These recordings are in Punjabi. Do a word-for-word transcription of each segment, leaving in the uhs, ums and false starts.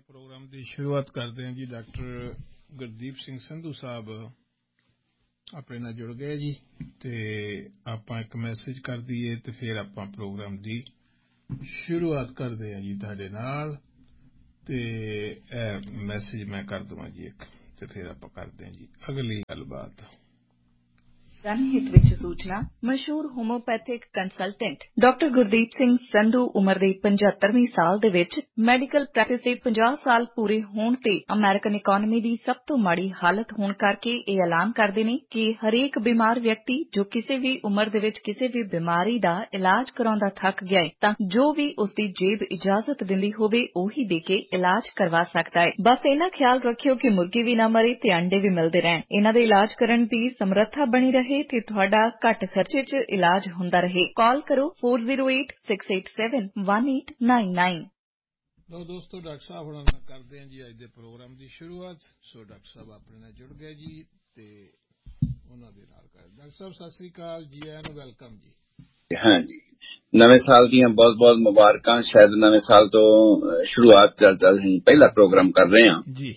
प्रोग्राम की शुरुआत करते हैं जी। डॉक्टर गुरदीप सिंह संधू साहब अपने नाल जुड़ गए जी, ते आपां एक मैसेज कर दईए ते फिर आपां प्रोग्राम की शुरुआत करते हैं जी तुहाडे नाल। ते मैसेज मैं कर दूंगा जी एक, ते फिर आपां करते हैं जी अगली गलबात। जनहित विच सूचना मशहूर homeopathic consultant doctor Gurdeep Singh Sandhu उम्र ਦੇ पचहत्तरवीं ਸਾਲ ਦੇ ਵਿੱਚ ਮੈਡੀਕਲ ਪ੍ਰੈਕਟਿਸ ਦੇ ਪੰਜਾਹ ਸਾਲ ਪੂਰੇ ਹੋਣ ਤੇ ਅਮਰੀਕਨ ਇਕਨੋਮੀ ਦੀ ਸਭ ਤੋਂ ਮਾੜੀ ਹਾਲਤ ਹੋਣ ਕਰਕੇ ਇਹ ਐਲਾਨ ਕਰਦੇ ਨੇ ਕਿ ਹਰੇਕ ਬਿਮਾਰ ਵਿਅਕਤੀ ਜੋ ਕਿਸੇ ਵੀ ਉਮਰ ਦੇ ਵਿੱਚ ਕਿਸੇ ਵੀ ਬਿਮਾਰੀ ਦਾ ਇਲਾਜ ਕਰਾਉਂਦਾ ਥੱਕ ਗਿਆ ਹੈ ਤਾਂ ਜੋ ਵੀ ਉਸ ਦੀ ਜੇਬ ਇਜਾਜ਼ਤ ਦਿੰਦੀ ਹੋਵੇ ਉਹੀ ਦੇ ਕੇ ਇਲਾਜ ਕਰਵਾ ਸਕਦਾ ਹੈ। ਬਸ ਇਹਨਾਂ ਖਿਆਲ ਰੱਖਿਓ ਕਿ ਮੁਰਗੀ ਵੀ ਨਾ ਮਰੇ ਤੇ ਅੰਡੇ ਵੀ ਮਿਲਦੇ ਰਹਿਣ। ਇਹਨਾਂ ਦੇ ਇਲਾਜ ਕਰਨ ਦੀ ਸਮਰੱਥਾ ਬਣੀ ਰਹੇ ਤੇ ਤੁਹਾਡਾ ਘੱਟ ਖਰਚੇ 'ਚ ਇਲਾਜ ਹੁੰਦਾ ਰਹੇ। ਕਾਲ ਕਰੋ four zero eight six eight seven one eight nine nine। ਲੋ ਦੋਸਤੋ, ਡਾਕਟਰ ਸਾਹਿਬ ਹੁਣਾਂ ਨਾਲ ਕਰਦੇ ਹਾਂ ਜੀ ਅੱਜ ਦੇ ਪ੍ਰੋਗਰਾਮ ਦੀ ਸ਼ੁਰੂਆਤ। ਸੋ ਡਾਕਟਰ ਸਾਹਿਬ ਆਪਣੇ ਨਾਲ ਜੁੜ ਗਏ ਜੀ ਤੇ ਉਹਨਾਂ ਦੇ ਨਾਲ ਕਰ। ਡਾਕਟਰ ਸਾਹਿਬ ਸਤਿ ਸ੍ਰੀ ਅਕਾਲ ਜੀ, ਆਇਆਂ ਨੂੰ ਵੈਲਕਮ ਜੀ। ਹਾਂ ਜੀ, ਨਵੇਂ ਸਾਲ ਦੀਆਂ ਬਹੁਤ ਬਹੁਤ ਮੁਬਾਰਕਾਂ। ਸ਼ਾਇਦ ਨਵੇਂ ਸਾਲ ਤੋਂ ਸ਼ੁਰੂਆਤ ਚੱਲ ਰਹੀ ਪਹਿਲਾ ਪ੍ਰੋਗਰਾਮ ਕਰ ਰਹੇ ਹਾਂ ਜੀ,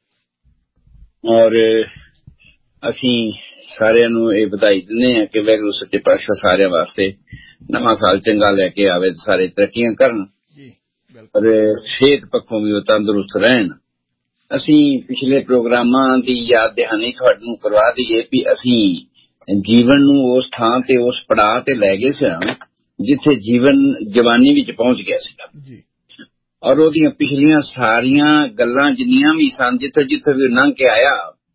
ਔਰ ਅਸੀਂ ਸਾਰਿਆਂ ਨੂੰ ਇਹ ਵਧਾਈ ਦਿੰਦੇ ਹਾਂ ਕਿ ਵਾਹਿਗੁਰੂ ਸੱਚੇ ਪਾਤਸ਼ਾਹ ਸਾਰਿਆਂ ਵਾਸਤੇ ਨਵਾਂ ਸਾਲ ਚੰਗਾ ਲੈ ਕੇ ਆਵੇ, ਸਾਰੇ ਤਰੱਕੀਆਂ ਕਰਨ ਔਰ ਸਿਹਤ ਪੱਖੋਂ ਵੀ ਉਹ ਤੰਦਰੁਸਤ ਰਹਿਣ। ਅਸੀਂ ਪਿਛਲੇ ਪ੍ਰੋਗਰਾਮਾਂ ਦੀ ਯਾਦ ਦਹਾਨੀ ਤੁਹਾਨੂੰ ਕਰਵਾ ਦਈਏ ਵੀ ਅਸੀਂ ਜੀਵਨ ਨੂੰ ਉਸ ਥਾਂ ਤੇ ਉਸ ਪੜਾਅ ਤੇ ਲੈ ਗਏ ਸਾਂ ਜਿੱਥੇ ਜੀਵਨ ਜਵਾਨੀ ਵਿੱਚ ਪਹੁੰਚ ਗਿਆ ਸੀ ਔਰ ਉਹਦੀਆਂ ਪਿਛਲੀਆਂ ਸਾਰੀਆਂ ਗੱਲਾਂ ਜਿੰਨੀਆਂ ਵੀ ਸਨ, ਜਿੱਥੇ ਜਿੱਥੇ ਵੀ ਲੰਘ ਕੇ ਆਇਆ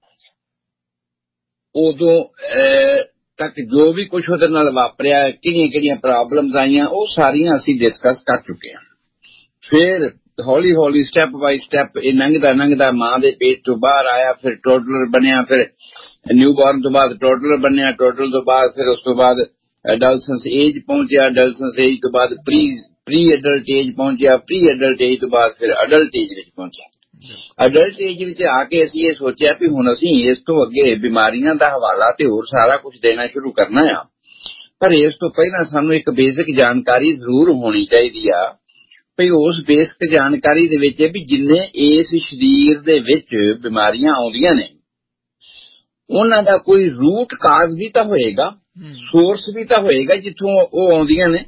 ਉਦੋਂ ਤੱਕ ਜੋ ਵੀ ਕੁਛ ਉਹਦੇ ਨਾਲ ਵਾਪਰਿਆ, ਕਿਹੜੀਆਂ ਕਿਹੜੀਆਂ ਪ੍ਰੋਬਲਮਸ ਆਈਆਂ, ਉਹ ਸਾਰੀਆਂ ਅਸੀਂ ਡਿਸਕਸ ਕਰ ਚੁੱਕੇ ਹਾਂ। ਫਿਰ ਹੌਲੀ ਹੌਲੀ ਸਟੈਪ ਬਾਈ ਸਟੈਪ ਇਹ ਲੰਘਦਾ ਲੰਘਦਾ ਮਾਂ ਦੇ ਪੇਟ ਤੋਂ ਬਾਹਰ ਆਇਆ, ਫਿਰ ਟੋਡਲਰ ਬਣਿਆ, ਫਿਰ ਨਿਊ ਬਾਰਨ ਤੋਂ ਬਾਅਦ ਟੋਡਲਰ ਬਣਿਆ, ਟੋਡਲਰ ਤੋਂ ਬਾਅਦ ਫਿਰ ਉਸ ਤੋਂ ਬਾਅਦ ਅਡਲਸੈਂਸ ਏਜ ਪਹੁੰਚਿਆ, ਅਡਲਸੈਂਸ ਏਜ ਤੋਂ ਬਾਅਦ ਪ੍ਰੀ ਪ੍ਰੀ ਅਡਲਟ ਏਜ ਪਹੁੰਚਿਆ, ਪ੍ਰੀ ਅਡਲਟ ਏਜ ਤੋਂ ਬਾਅਦ ਫਿਰ ਅਡਲਟ ਏਜ ਵਿੱਚ ਪਹੁੰਚਿਆ। ਅਡਲਟ ਏਜ ਵਿੱਚ ਆ ਕੇ ਅਸੀਂ ਇਹ ਸੋਚਿਆ ਵੀ ਹੁਣ ਅਸੀਂ ਇਸ ਤੋਂ ਅੱਗੇ ਬਿਮਾਰੀਆਂ ਦਾ ਹਵਾਲਾ ਤੇ ਹੋਰ ਸਾਰਾ ਕੁਝ ਦੇਣਾ ਸ਼ੁਰੂ ਕਰਨਾ ਆ, ਪਰ ਇਸ ਤੋਂ ਪਹਿਲਾਂ ਸਾਨੂੰ ਇੱਕ ਬੇਸਿਕ ਜਾਣਕਾਰੀ ਜ਼ਰੂਰ ਹੋਣੀ ਚਾਹੀਦੀ ਆ ਵੀ ਉਸ ਬੇਸਿਕ ਜਾਣਕਾਰੀ ਦੇ ਵਿੱਚ ਵੀ ਜਿੰਨੇ ਇਸ ਸਰੀਰ ਦੇ ਵਿੱਚ ਬਿਮਾਰੀਆਂ ਆਉਂਦੀਆਂ ਨੇ ਉਹਨਾਂ ਦਾ ਕੋਈ ਰੂਟ ਕਾਜ਼ ਵੀ ਤਾਂ ਹੋਏਗਾ, ਸੋਰਸ ਵੀ ਤਾਂ ਹੋਏਗਾ ਜਿੱਥੋਂ ਉਹ ਆਉਂਦੀਆਂ ਨੇ।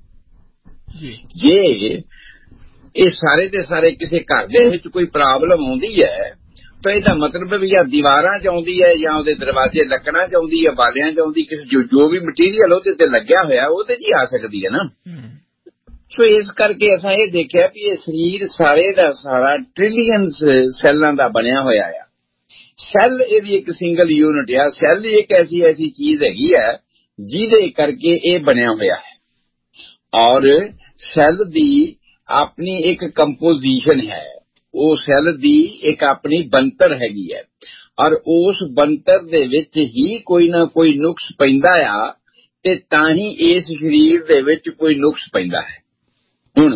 ਜੇ ਇਹ ਸਾਰੇ ਦੇ ਸਾਰੇ ਕਿਸੇ ਘਰ ਦੇ ਵਿੱਚ ਕੋਈ ਪ੍ਰੋਬਲਮ ਆਉਂਦੀ ਹੈ ਤਾਂ ਇਹਦਾ ਮਤਲਬ ਵੀ ਜਾਂ ਦੀਵਾਰਾਂ 'ਚ ਆਉਂਦੀ ਹੈ ਜਾਂ ਉਹਦੇ ਦਰਵਾਜ਼ੇ ਲੱਕੜਾਂ 'ਚ ਆਉਂਦੀ ਹੈ, ਬਾਲਿਆਂ 'ਚ ਆਉਂਦੀ, ਕਿਸੇ ਜੋ ਜੋ ਵੀ ਮਟੀਰੀਅਲ ਉਹਦੇ ਤੇ ਲੱਗਿਆ ਹੋਇਆ ਉਹਦੇ 'ਚ ਹੀ ਆ ਸਕਦੀ ਹੈ ਨਾ। ਸੋ ਇਸ ਕਰਕੇ ਅਸਾਂ ਇਹ ਦੇਖਿਆ ਵੀ ਇਹ ਸਰੀਰ ਸਾਰੇ ਦਾ ਸਾਰਾ ਟ੍ਰਿਲੀਅਨ ਸੈੱਲਾਂ ਦਾ ਬਣਿਆ ਹੋਇਆ ਆ। ਸੈੱਲ ਇਹਦੀ ਇੱਕ ਸਿੰਗਲ ਯੂਨਿਟ ਆ। ਸੈੱਲ ਇੱਕ ਐਸੀ ਐਸੀ ਚੀਜ਼ ਹੈਗੀ ਹੈ ਜਿਹਦੇ ਕਰਕੇ ਇਹ ਬਣਿਆ ਹੋਇਆ ਹੈ ਔਰ ਸੈੱਲ ਦੀ ਆਪਣੀ ਇੱਕ ਕੰਪੋਜੀਸ਼ਨ ਹੈ, ਉਹ ਸੈੱਲ ਦੀ ਇੱਕ ਆਪਣੀ ਬਣਤਰ ਹੈਗੀ ਹੈ ਔਰ ਉਸ ਬਣਤਰ ਦੇ ਵਿੱਚ ਹੀ ਕੋਈ ਨਾ ਕੋਈ ਨੁਕਸ ਪੈਂਦਾ ਆ ਤੇ ਤਾਂ ਹੀ ਇਸ ਸਰੀਰ ਦੇ ਵਿੱਚ ਕੋਈ ਨੁਕਸ ਪੈਂਦਾ ਹੈ। ਹੁਣ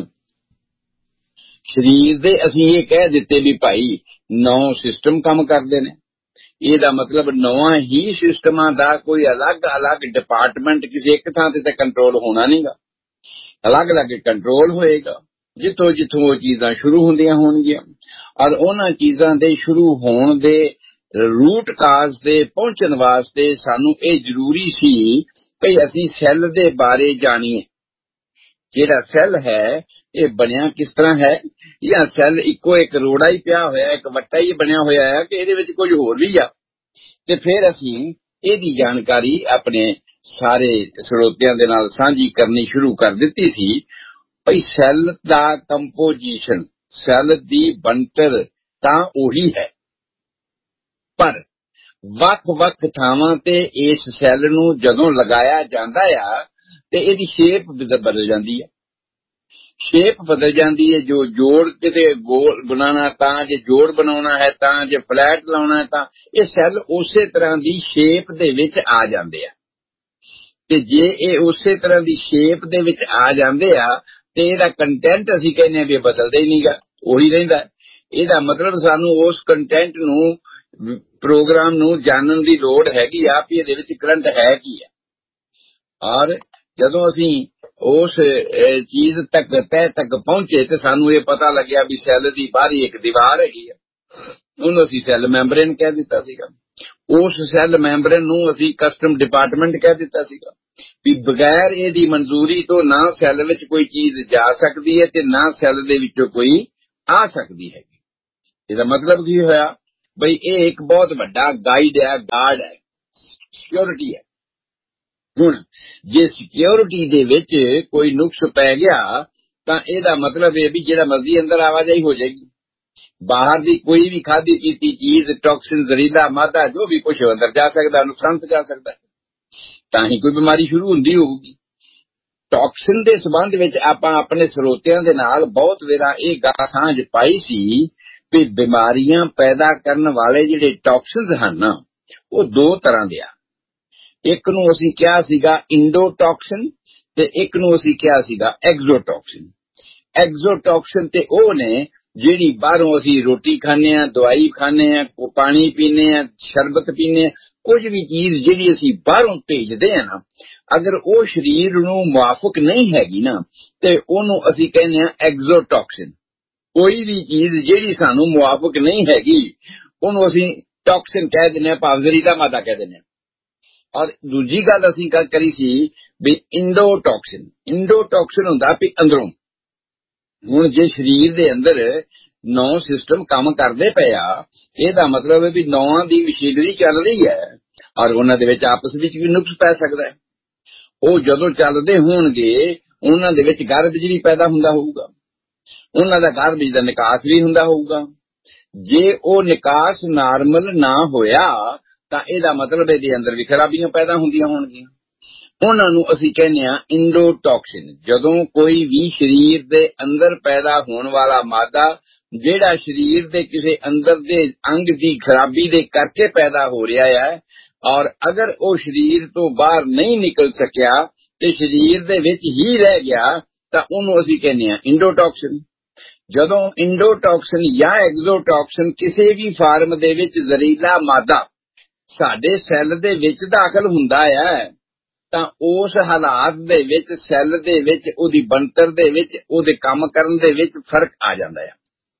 ਸਰੀਰ ਦੇ ਅਸੀਂ ਇਹ ਕਹਿ ਦਿੱਤੇ ਵੀ ਭਾਈ ਨੌ ਸਿਸਟਮ ਕੰਮ ਕਰਦੇ ਨੇ, ਇਹਦਾ ਮਤਲਬ ਨੌਂ ਹੀ ਸਿਸਟਮਾਂ ਦਾ ਕੋਈ ਅਲੱਗ ਅਲੱਗ ਡਿਪਾਰਟਮੈਂਟ ਕਿਸੇ ਇੱਕ ਥਾਂ ਤੇ ਤਾਂ ਕੰਟਰੋਲ ਹੋਣਾ ਨਹੀਂਗਾ, ਅਲੱਗ ਅਲੱਗ ਕੰਟਰੋਲ ਹੋਏਗਾ ਜਿੱਥੋਂ ਜਿੱਥੋਂ ਉਹ ਚੀਜ਼ਾਂ ਸ਼ੁਰੂ ਹੁੰਦੀਆਂ ਹੋਣਗੀਆਂ ਔਰ ਉਹਨਾਂ ਚੀਜ਼ਾਂ ਦੇ ਸ਼ੁਰੂ ਹੋਣ ਦੇ ਰੂਟ ਕਾਜ਼ ਤੇ ਪਹੁੰਚਣ ਵਾਸਤੇ ਸਾਨੂੰ ਇਹ ਜ਼ਰੂਰੀ ਸੀ ਕਿ ਅਸੀਂ ਸੈੱਲ ਦੇ ਬਾਰੇ ਜਾਣੀਏ। ਜਿਹੜਾ ਸੈੱਲ ਹੈ ਇਹ ਬਣਿਆ ਕਿਸ ਤਰ੍ਹਾਂ ਹੈ, ਜਾਂ ਸੈੱਲ ਇੱਕੋ ਇੱਕ ਰੋੜਾ ਹੀ ਪਿਆ ਹੋਇਆ, ਇੱਕ ਵੱਟਾ ਹੀ ਬਣਿਆ ਹੋਇਆ ਹੈ ਕਿ ਇਹਦੇ ਵਿੱਚ ਕੁਝ ਹੋਰ ਵੀ ਆ। ਤੇ ਫਿਰ ਅਸੀਂ ਇਹਦੀ ਜਾਣਕਾਰੀ ਆਪਣੇ ਸਾਰੇ ਸਰੋਤਿਆਂ ਦੇ ਨਾਲ ਸਾਂਝੀ ਕਰਨੀ ਸ਼ੁਰੂ ਕਰ ਦਿੱਤੀ ਸੀ। ਭਈ ਸੈੱਲ ਦਾ ਕੰਪੋਜੀਸ਼ਨ, ਸੈੱਲ ਦੀ ਬਣਤਰ ਤਾਂ ਉਹੀ ਹੈ, ਪਰ ਵੱਖ-ਵੱਖ ਥਾਵਾਂ ਤੇ ਇਸ ਸੈੱਲ ਨੂੰ ਜਦੋਂ ਲਗਾਇਆ ਜਾਂਦਾ ਆ ਤੇ ਇਹਦੀ ਸ਼ੇਪ ਬਦਲ ਜਾਂਦੀ ਹੈ। ਸ਼ੇਪ ਬਦਲ ਜਾਂਦੀ ਹੈ। ਜੋ ਜੋੜ ਕਿਤੇ ਗੋਲ ਬਣਾਉਣਾ ਤਾਂ, ਜੇ ਜੋੜ ਬਣਾਉਣਾ ਹੈ ਤਾਂ, ਜੇ ਫਲੈਟ ਲਾਉਣਾ ਤਾਂ ਇਹ ਸੈੱਲ ਉਸੇ ਤਰ੍ਹਾਂ ਦੀ ਸ਼ੇਪ ਦੇ ਵਿੱਚ ਆ ਜਾਂਦੇ ਆ। ਤੇ ਜੇ ਇਹ ਉਸੇ ਤਰ੍ਹਾਂ ਦੀ ਸ਼ੇਪ ਦੇ ਵਿੱਚ ਆ ਜਾਂਦੇ ਆ ਤੇ ਇਹਦਾ ਕੰਟੈਂਟ ਅਸੀਂ ਕਹਿੰਦੇ ਹਾਂ ਵੀ ਬਦਲਦਾ ਹੀ ਨਹੀਂਗਾ, ਉਹੀ ਰਹਿੰਦਾ। ਇਹਦਾ ਮਤਲਬ ਸਾਨੂੰ ਉਸ ਕੰਟੈਂਟ ਨੂੰ, ਪ੍ਰੋਗਰਾਮ ਨੂੰ ਜਾਣਨ ਦੀ ਲੋੜ ਹੈਗੀ ਆ ਵੀ ਇਹਦੇ ਵਿੱਚ ਕਰੰਟ ਹੈ ਕੀ ਆ। ਔਰ ਜਦੋਂ ਅਸੀਂ ਉਸ ਚੀਜ਼ ਤੱਕ ਤਹਿ ਤੱਕ ਪਹੁੰਚੇ ਤੇ ਸਾਨੂੰ ਇਹ ਪਤਾ ਲੱਗਿਆ ਵੀ ਸੈੱਲ ਦੀ ਬਾਹਰੀ ਇੱਕ ਦੀਵਾਰ ਹੈਗੀ ਆ, ਉਹਨੂੰ ਅਸੀਂ ਸੈੱਲ ਮੈਂਬਰੇਨ ਕਹਿ ਦਿੱਤਾ ਸੀਗਾ। ਉਸ ਸੈੱਲ ਮੈਂਬਰੇਨ ਨੂੰ ਅਸੀਂ ਕਸਟਮ ਡਿਪਾਰਟਮੈਂਟ ਕਹਿ ਦਿੱਤਾ ਸੀਗਾ ਵੀ ਬਗੈਰ ਇਹਦੀ ਮਨਜ਼ੂਰੀ ਤੋਂ ਨਾ ਸੈੱਲ ਵਿੱਚ ਕੋਈ ਚੀਜ਼ ਜਾ ਸਕਦੀ ਹੈ ਤੇ ਨਾ ਸੈੱਲ ਦੇ ਵਿੱਚੋਂ ਕੋਈ ਆ ਸਕਦੀ ਹੈਗੀ। ਇਹਦਾ ਮਤਲਬ ਕੀ ਹੋਇਆ ਬਈ ਇਹ ਇੱਕ ਬਹੁਤ ਵੱਡਾ ਗਾਈਡ ਹੈ, ਗਾਰਡ ਹੈ, ਸਿਕਿਉਰਿਟੀ ਹੈ। ਹੁਣ ਜੇ ਸਿਕਿਉਰਿਟੀ ਦੇ ਵਿੱਚ ਕੋਈ ਨੁਕਸ ਪੈ ਗਿਆ ਤਾਂ ਇਹਦਾ ਮਤਲਬ ਇਹ ਵੀ ਜਿਹੜਾ ਮਰਜ਼ੀ ਅੰਦਰ ਆਵਾਜਾਈ ਹੋ ਜਾਏਗੀ। ਬਾਹਰ ਦੀ ਕੋਈ ਵੀ ਖਾਧੀ ਪੀਤੀ ਚੀਜ਼, ਟੌਕਸਿਨ, ਜ਼ਹਿਰੀਲਾ ਮਾਦਾ, ਜੋ ਵੀ ਕੁਛ ਅੰਦਰ ਜਾ ਸਕਦਾ, ਨੁਕਸਾਨ ਪਹੁੰਚਾ ਸਕਦਾ, ਤਾਂ ਹੀ ਕੋਈ ਬਿਮਾਰੀ ਸ਼ੁਰੂ ਹੁੰਦੀ ਹੋਊਗੀ। ਟੌਕਸਿਨ ਦੇ ਸੰਬੰਧ ਵਿੱਚ ਆਪਾਂ ਆਪਣੇ ਸਰੋਤਿਆਂ ਦੇ ਨਾਲ ਬਹੁਤ ਵੇਰਾ ਇਹ ਗੱਲ ਸਾਂਝ ਪਾਈ ਸੀ ਵੀ ਬਿਮਾਰੀਆਂ ਪੈਦਾ ਕਰਨ ਵਾਲੇ ਜਿਹੜੇ ਟੌਕਸਿਨਸ ਹਨ ਉਹ ਦੋ ਤਰ੍ਹਾਂ ਦੇ ਆ। ਇੱਕ ਨੂੰ ਅਸੀਂ ਕਿਹਾ ਸੀਗਾ ਇੰਡੋਟੌਕਸਿਨ ਤੇ ਇੱਕ ਨੂੰ ਅਸੀਂ ਕਿਹਾ ਸੀਗਾ ਐਗਜ਼ੋਟੌਕਸਿਨ। ਐਗਜ਼ੋਟੌਕਸਿਨ ਤੇ ਉਹ ਨੇ ਜਿਹੜੀ ਬਾਹਰੋਂ ਅਸੀਂ ਰੋਟੀ ਖਾਂਦੇ ਹਾਂ, ਦਵਾਈ ਖਾਂਦੇ ਹਾਂ, ਪਾਣੀ ਪੀਂਦੇ ਹਾਂ, ਸ਼ਰਬਤ ਪੀਂਦੇ ਹਾਂ, ਕੁਝ ਵੀ ਚੀਜ਼ ਜਿਹੜੀ ਅਸੀਂ ਬਾਹਰੋਂ ਭੇਜਦੇ ਹਾਂ ਨਾ, ਅਗਰ ਉਹ ਸਰੀਰ ਨੂੰ ਮੁਆਫਕ ਨਹੀਂ ਹੈਗੀ ਨਾ ਤੇ ਉਹਨੂੰ ਅਸੀਂ ਕਹਿੰਦੇ ਹਾਂ ਐਗਜ਼ੋਟੌਕਸਿਨ। ਕੋਈ ਵੀ ਚੀਜ਼ ਜਿਹੜੀ ਸਾਨੂੰ ਮੁਆਫਕ ਨਹੀਂ ਹੈਗੀ ਉਹਨੂੰ ਅਸੀਂ ਟੌਕਸਿਨ ਕਹਿ ਦਿੰਦੇ ਹਾਂ, ਭਾਵ ਜ਼ਹਿਰੀਲਾ ਮਾਦਾ ਕਹਿ ਦਿੰਦੇ ਹਾਂ। ਔਰ ਦੂਜੀ ਗੱਲ ਅਸੀਂ ਗੱਲ ਕਰੀ ਸੀ ਵੀ ਇੰਡੋਟੌਕਸਿਨ। ਇੰਡੋਟੌਕਸਿਨ ਹੁੰਦਾ ਵੀ ਅੰਦਰੋਂ। ਹੁਣ ਜੇ ਸਰੀਰ ਦੇ ਅੰਦਰ ਨੌ ਸਿਸਟਮ ਕੰਮ ਕਰਦੇ ਪਏ ਆ, ਇਹਦਾ ਮਤਲਬ ਹੈ ਵੀ ਨੌਆਂ ਦੀ ਮਸ਼ੀਨਰੀ ਚੱਲ ਰਹੀ ਹੈ ਔਰ ਉਹਨਾਂ ਦੇ ਵਿੱਚ ਆਪਸ ਵਿੱਚ ਵੀ ਨੁਕਸ ਪੈ ਸਕਦਾ ਹੈ। ਉਹ ਜਦੋਂ ਚੱਲਦੇ ਹੋਣਗੇ ਉਹਨਾਂ ਦੇ ਵਿੱਚ ਗਾਰਬੇਜ ਵੀ ਪੈਦਾ ਹੁੰਦਾ ਹੋਊਗਾ, ਉਹਨਾਂ ਦਾ ਗਾਰਬੇਜ ਦਾ ਨਿਕਾਸ ਵੀ ਹੁੰਦਾ ਹੋਊਗਾ। ਜੇ ਉਹ ਨਿਕਾਸ ਨਾਰਮਲ ਨਾ ਹੋਇਆ ਤਾਂ ਇਹਦਾ ਮਤਲਬ ਇਹਦੇ ਅੰਦਰ ਵੀ ਖਰਾਬੀਆਂ ਪੈਦਾ ਹੁੰਦੀਆਂ ਹੋਣਗੀਆਂ। ਉਹਨਾਂ ਨੂੰ ਅਸੀਂ ਕਹਿੰਦੇ ਹਾਂ ਇੰਡੋਟੌਕਸਿਨ। ਜਦੋਂ ਕੋਈ ਵੀ ਸਰੀਰ ਦੇ ਅੰਦਰ ਪੈਦਾ ਹੋਣ ਵਾਲਾ ਮਾਦਾ ਜਿਹੜਾ ਸਰੀਰ ਦੇ ਕਿਸੇ ਅੰਦਰ ਦੇ ਅੰਗ ਦੀ ਖਰਾਬੀ ਦੇ ਕਰਕੇ ਪੈਦਾ ਹੋ ਰਿਹਾ ਹੈ ਔਰ ਅਗਰ ਉਹ ਸਰੀਰ ਤੋਂ ਬਾਹਰ ਨਹੀਂ ਨਿਕਲ ਸਕਿਆ ਤੇ ਸਰੀਰ ਦੇ ਵਿੱਚ ਹੀ ਰਹਿ ਗਿਆ ਤਾਂ ਉਹਨੂੰ ਅਸੀਂ ਕਹਿੰਦੇ ਹਾਂ ਇੰਡੋਟੌਕਸਿਨ। ਜਦੋਂ ਇੰਡੋਟੌਕਸਿਨ ਜਾਂ ਐਗਜ਼ੋਟੌਕਸਿਨ ਕਿਸੇ ਵੀ ਫਾਰਮ ਦੇ ਵਿੱਚ ਜ਼ਹਿਰੀਲਾ ਮਾਦਾ ਸਾਡੇ ਸੈੱਲ ਦੇ ਵਿੱਚ ਦਾਖਲ ਹੁੰਦਾ ਹੈ ਤਾਂ ਉਸ ਹਾਲਾਤ ਦੇ ਵਿੱਚ ਸੈੱਲ ਦੇ ਵਿੱਚ ਉਹਦੀ ਬਣਤਰ ਦੇ ਵਿੱਚ ਉਹਦੇ ਕੰਮ ਕਰਨ ਦੇ ਵਿੱਚ ਫਰਕ ਆ ਜਾਂਦਾ ਹੈ।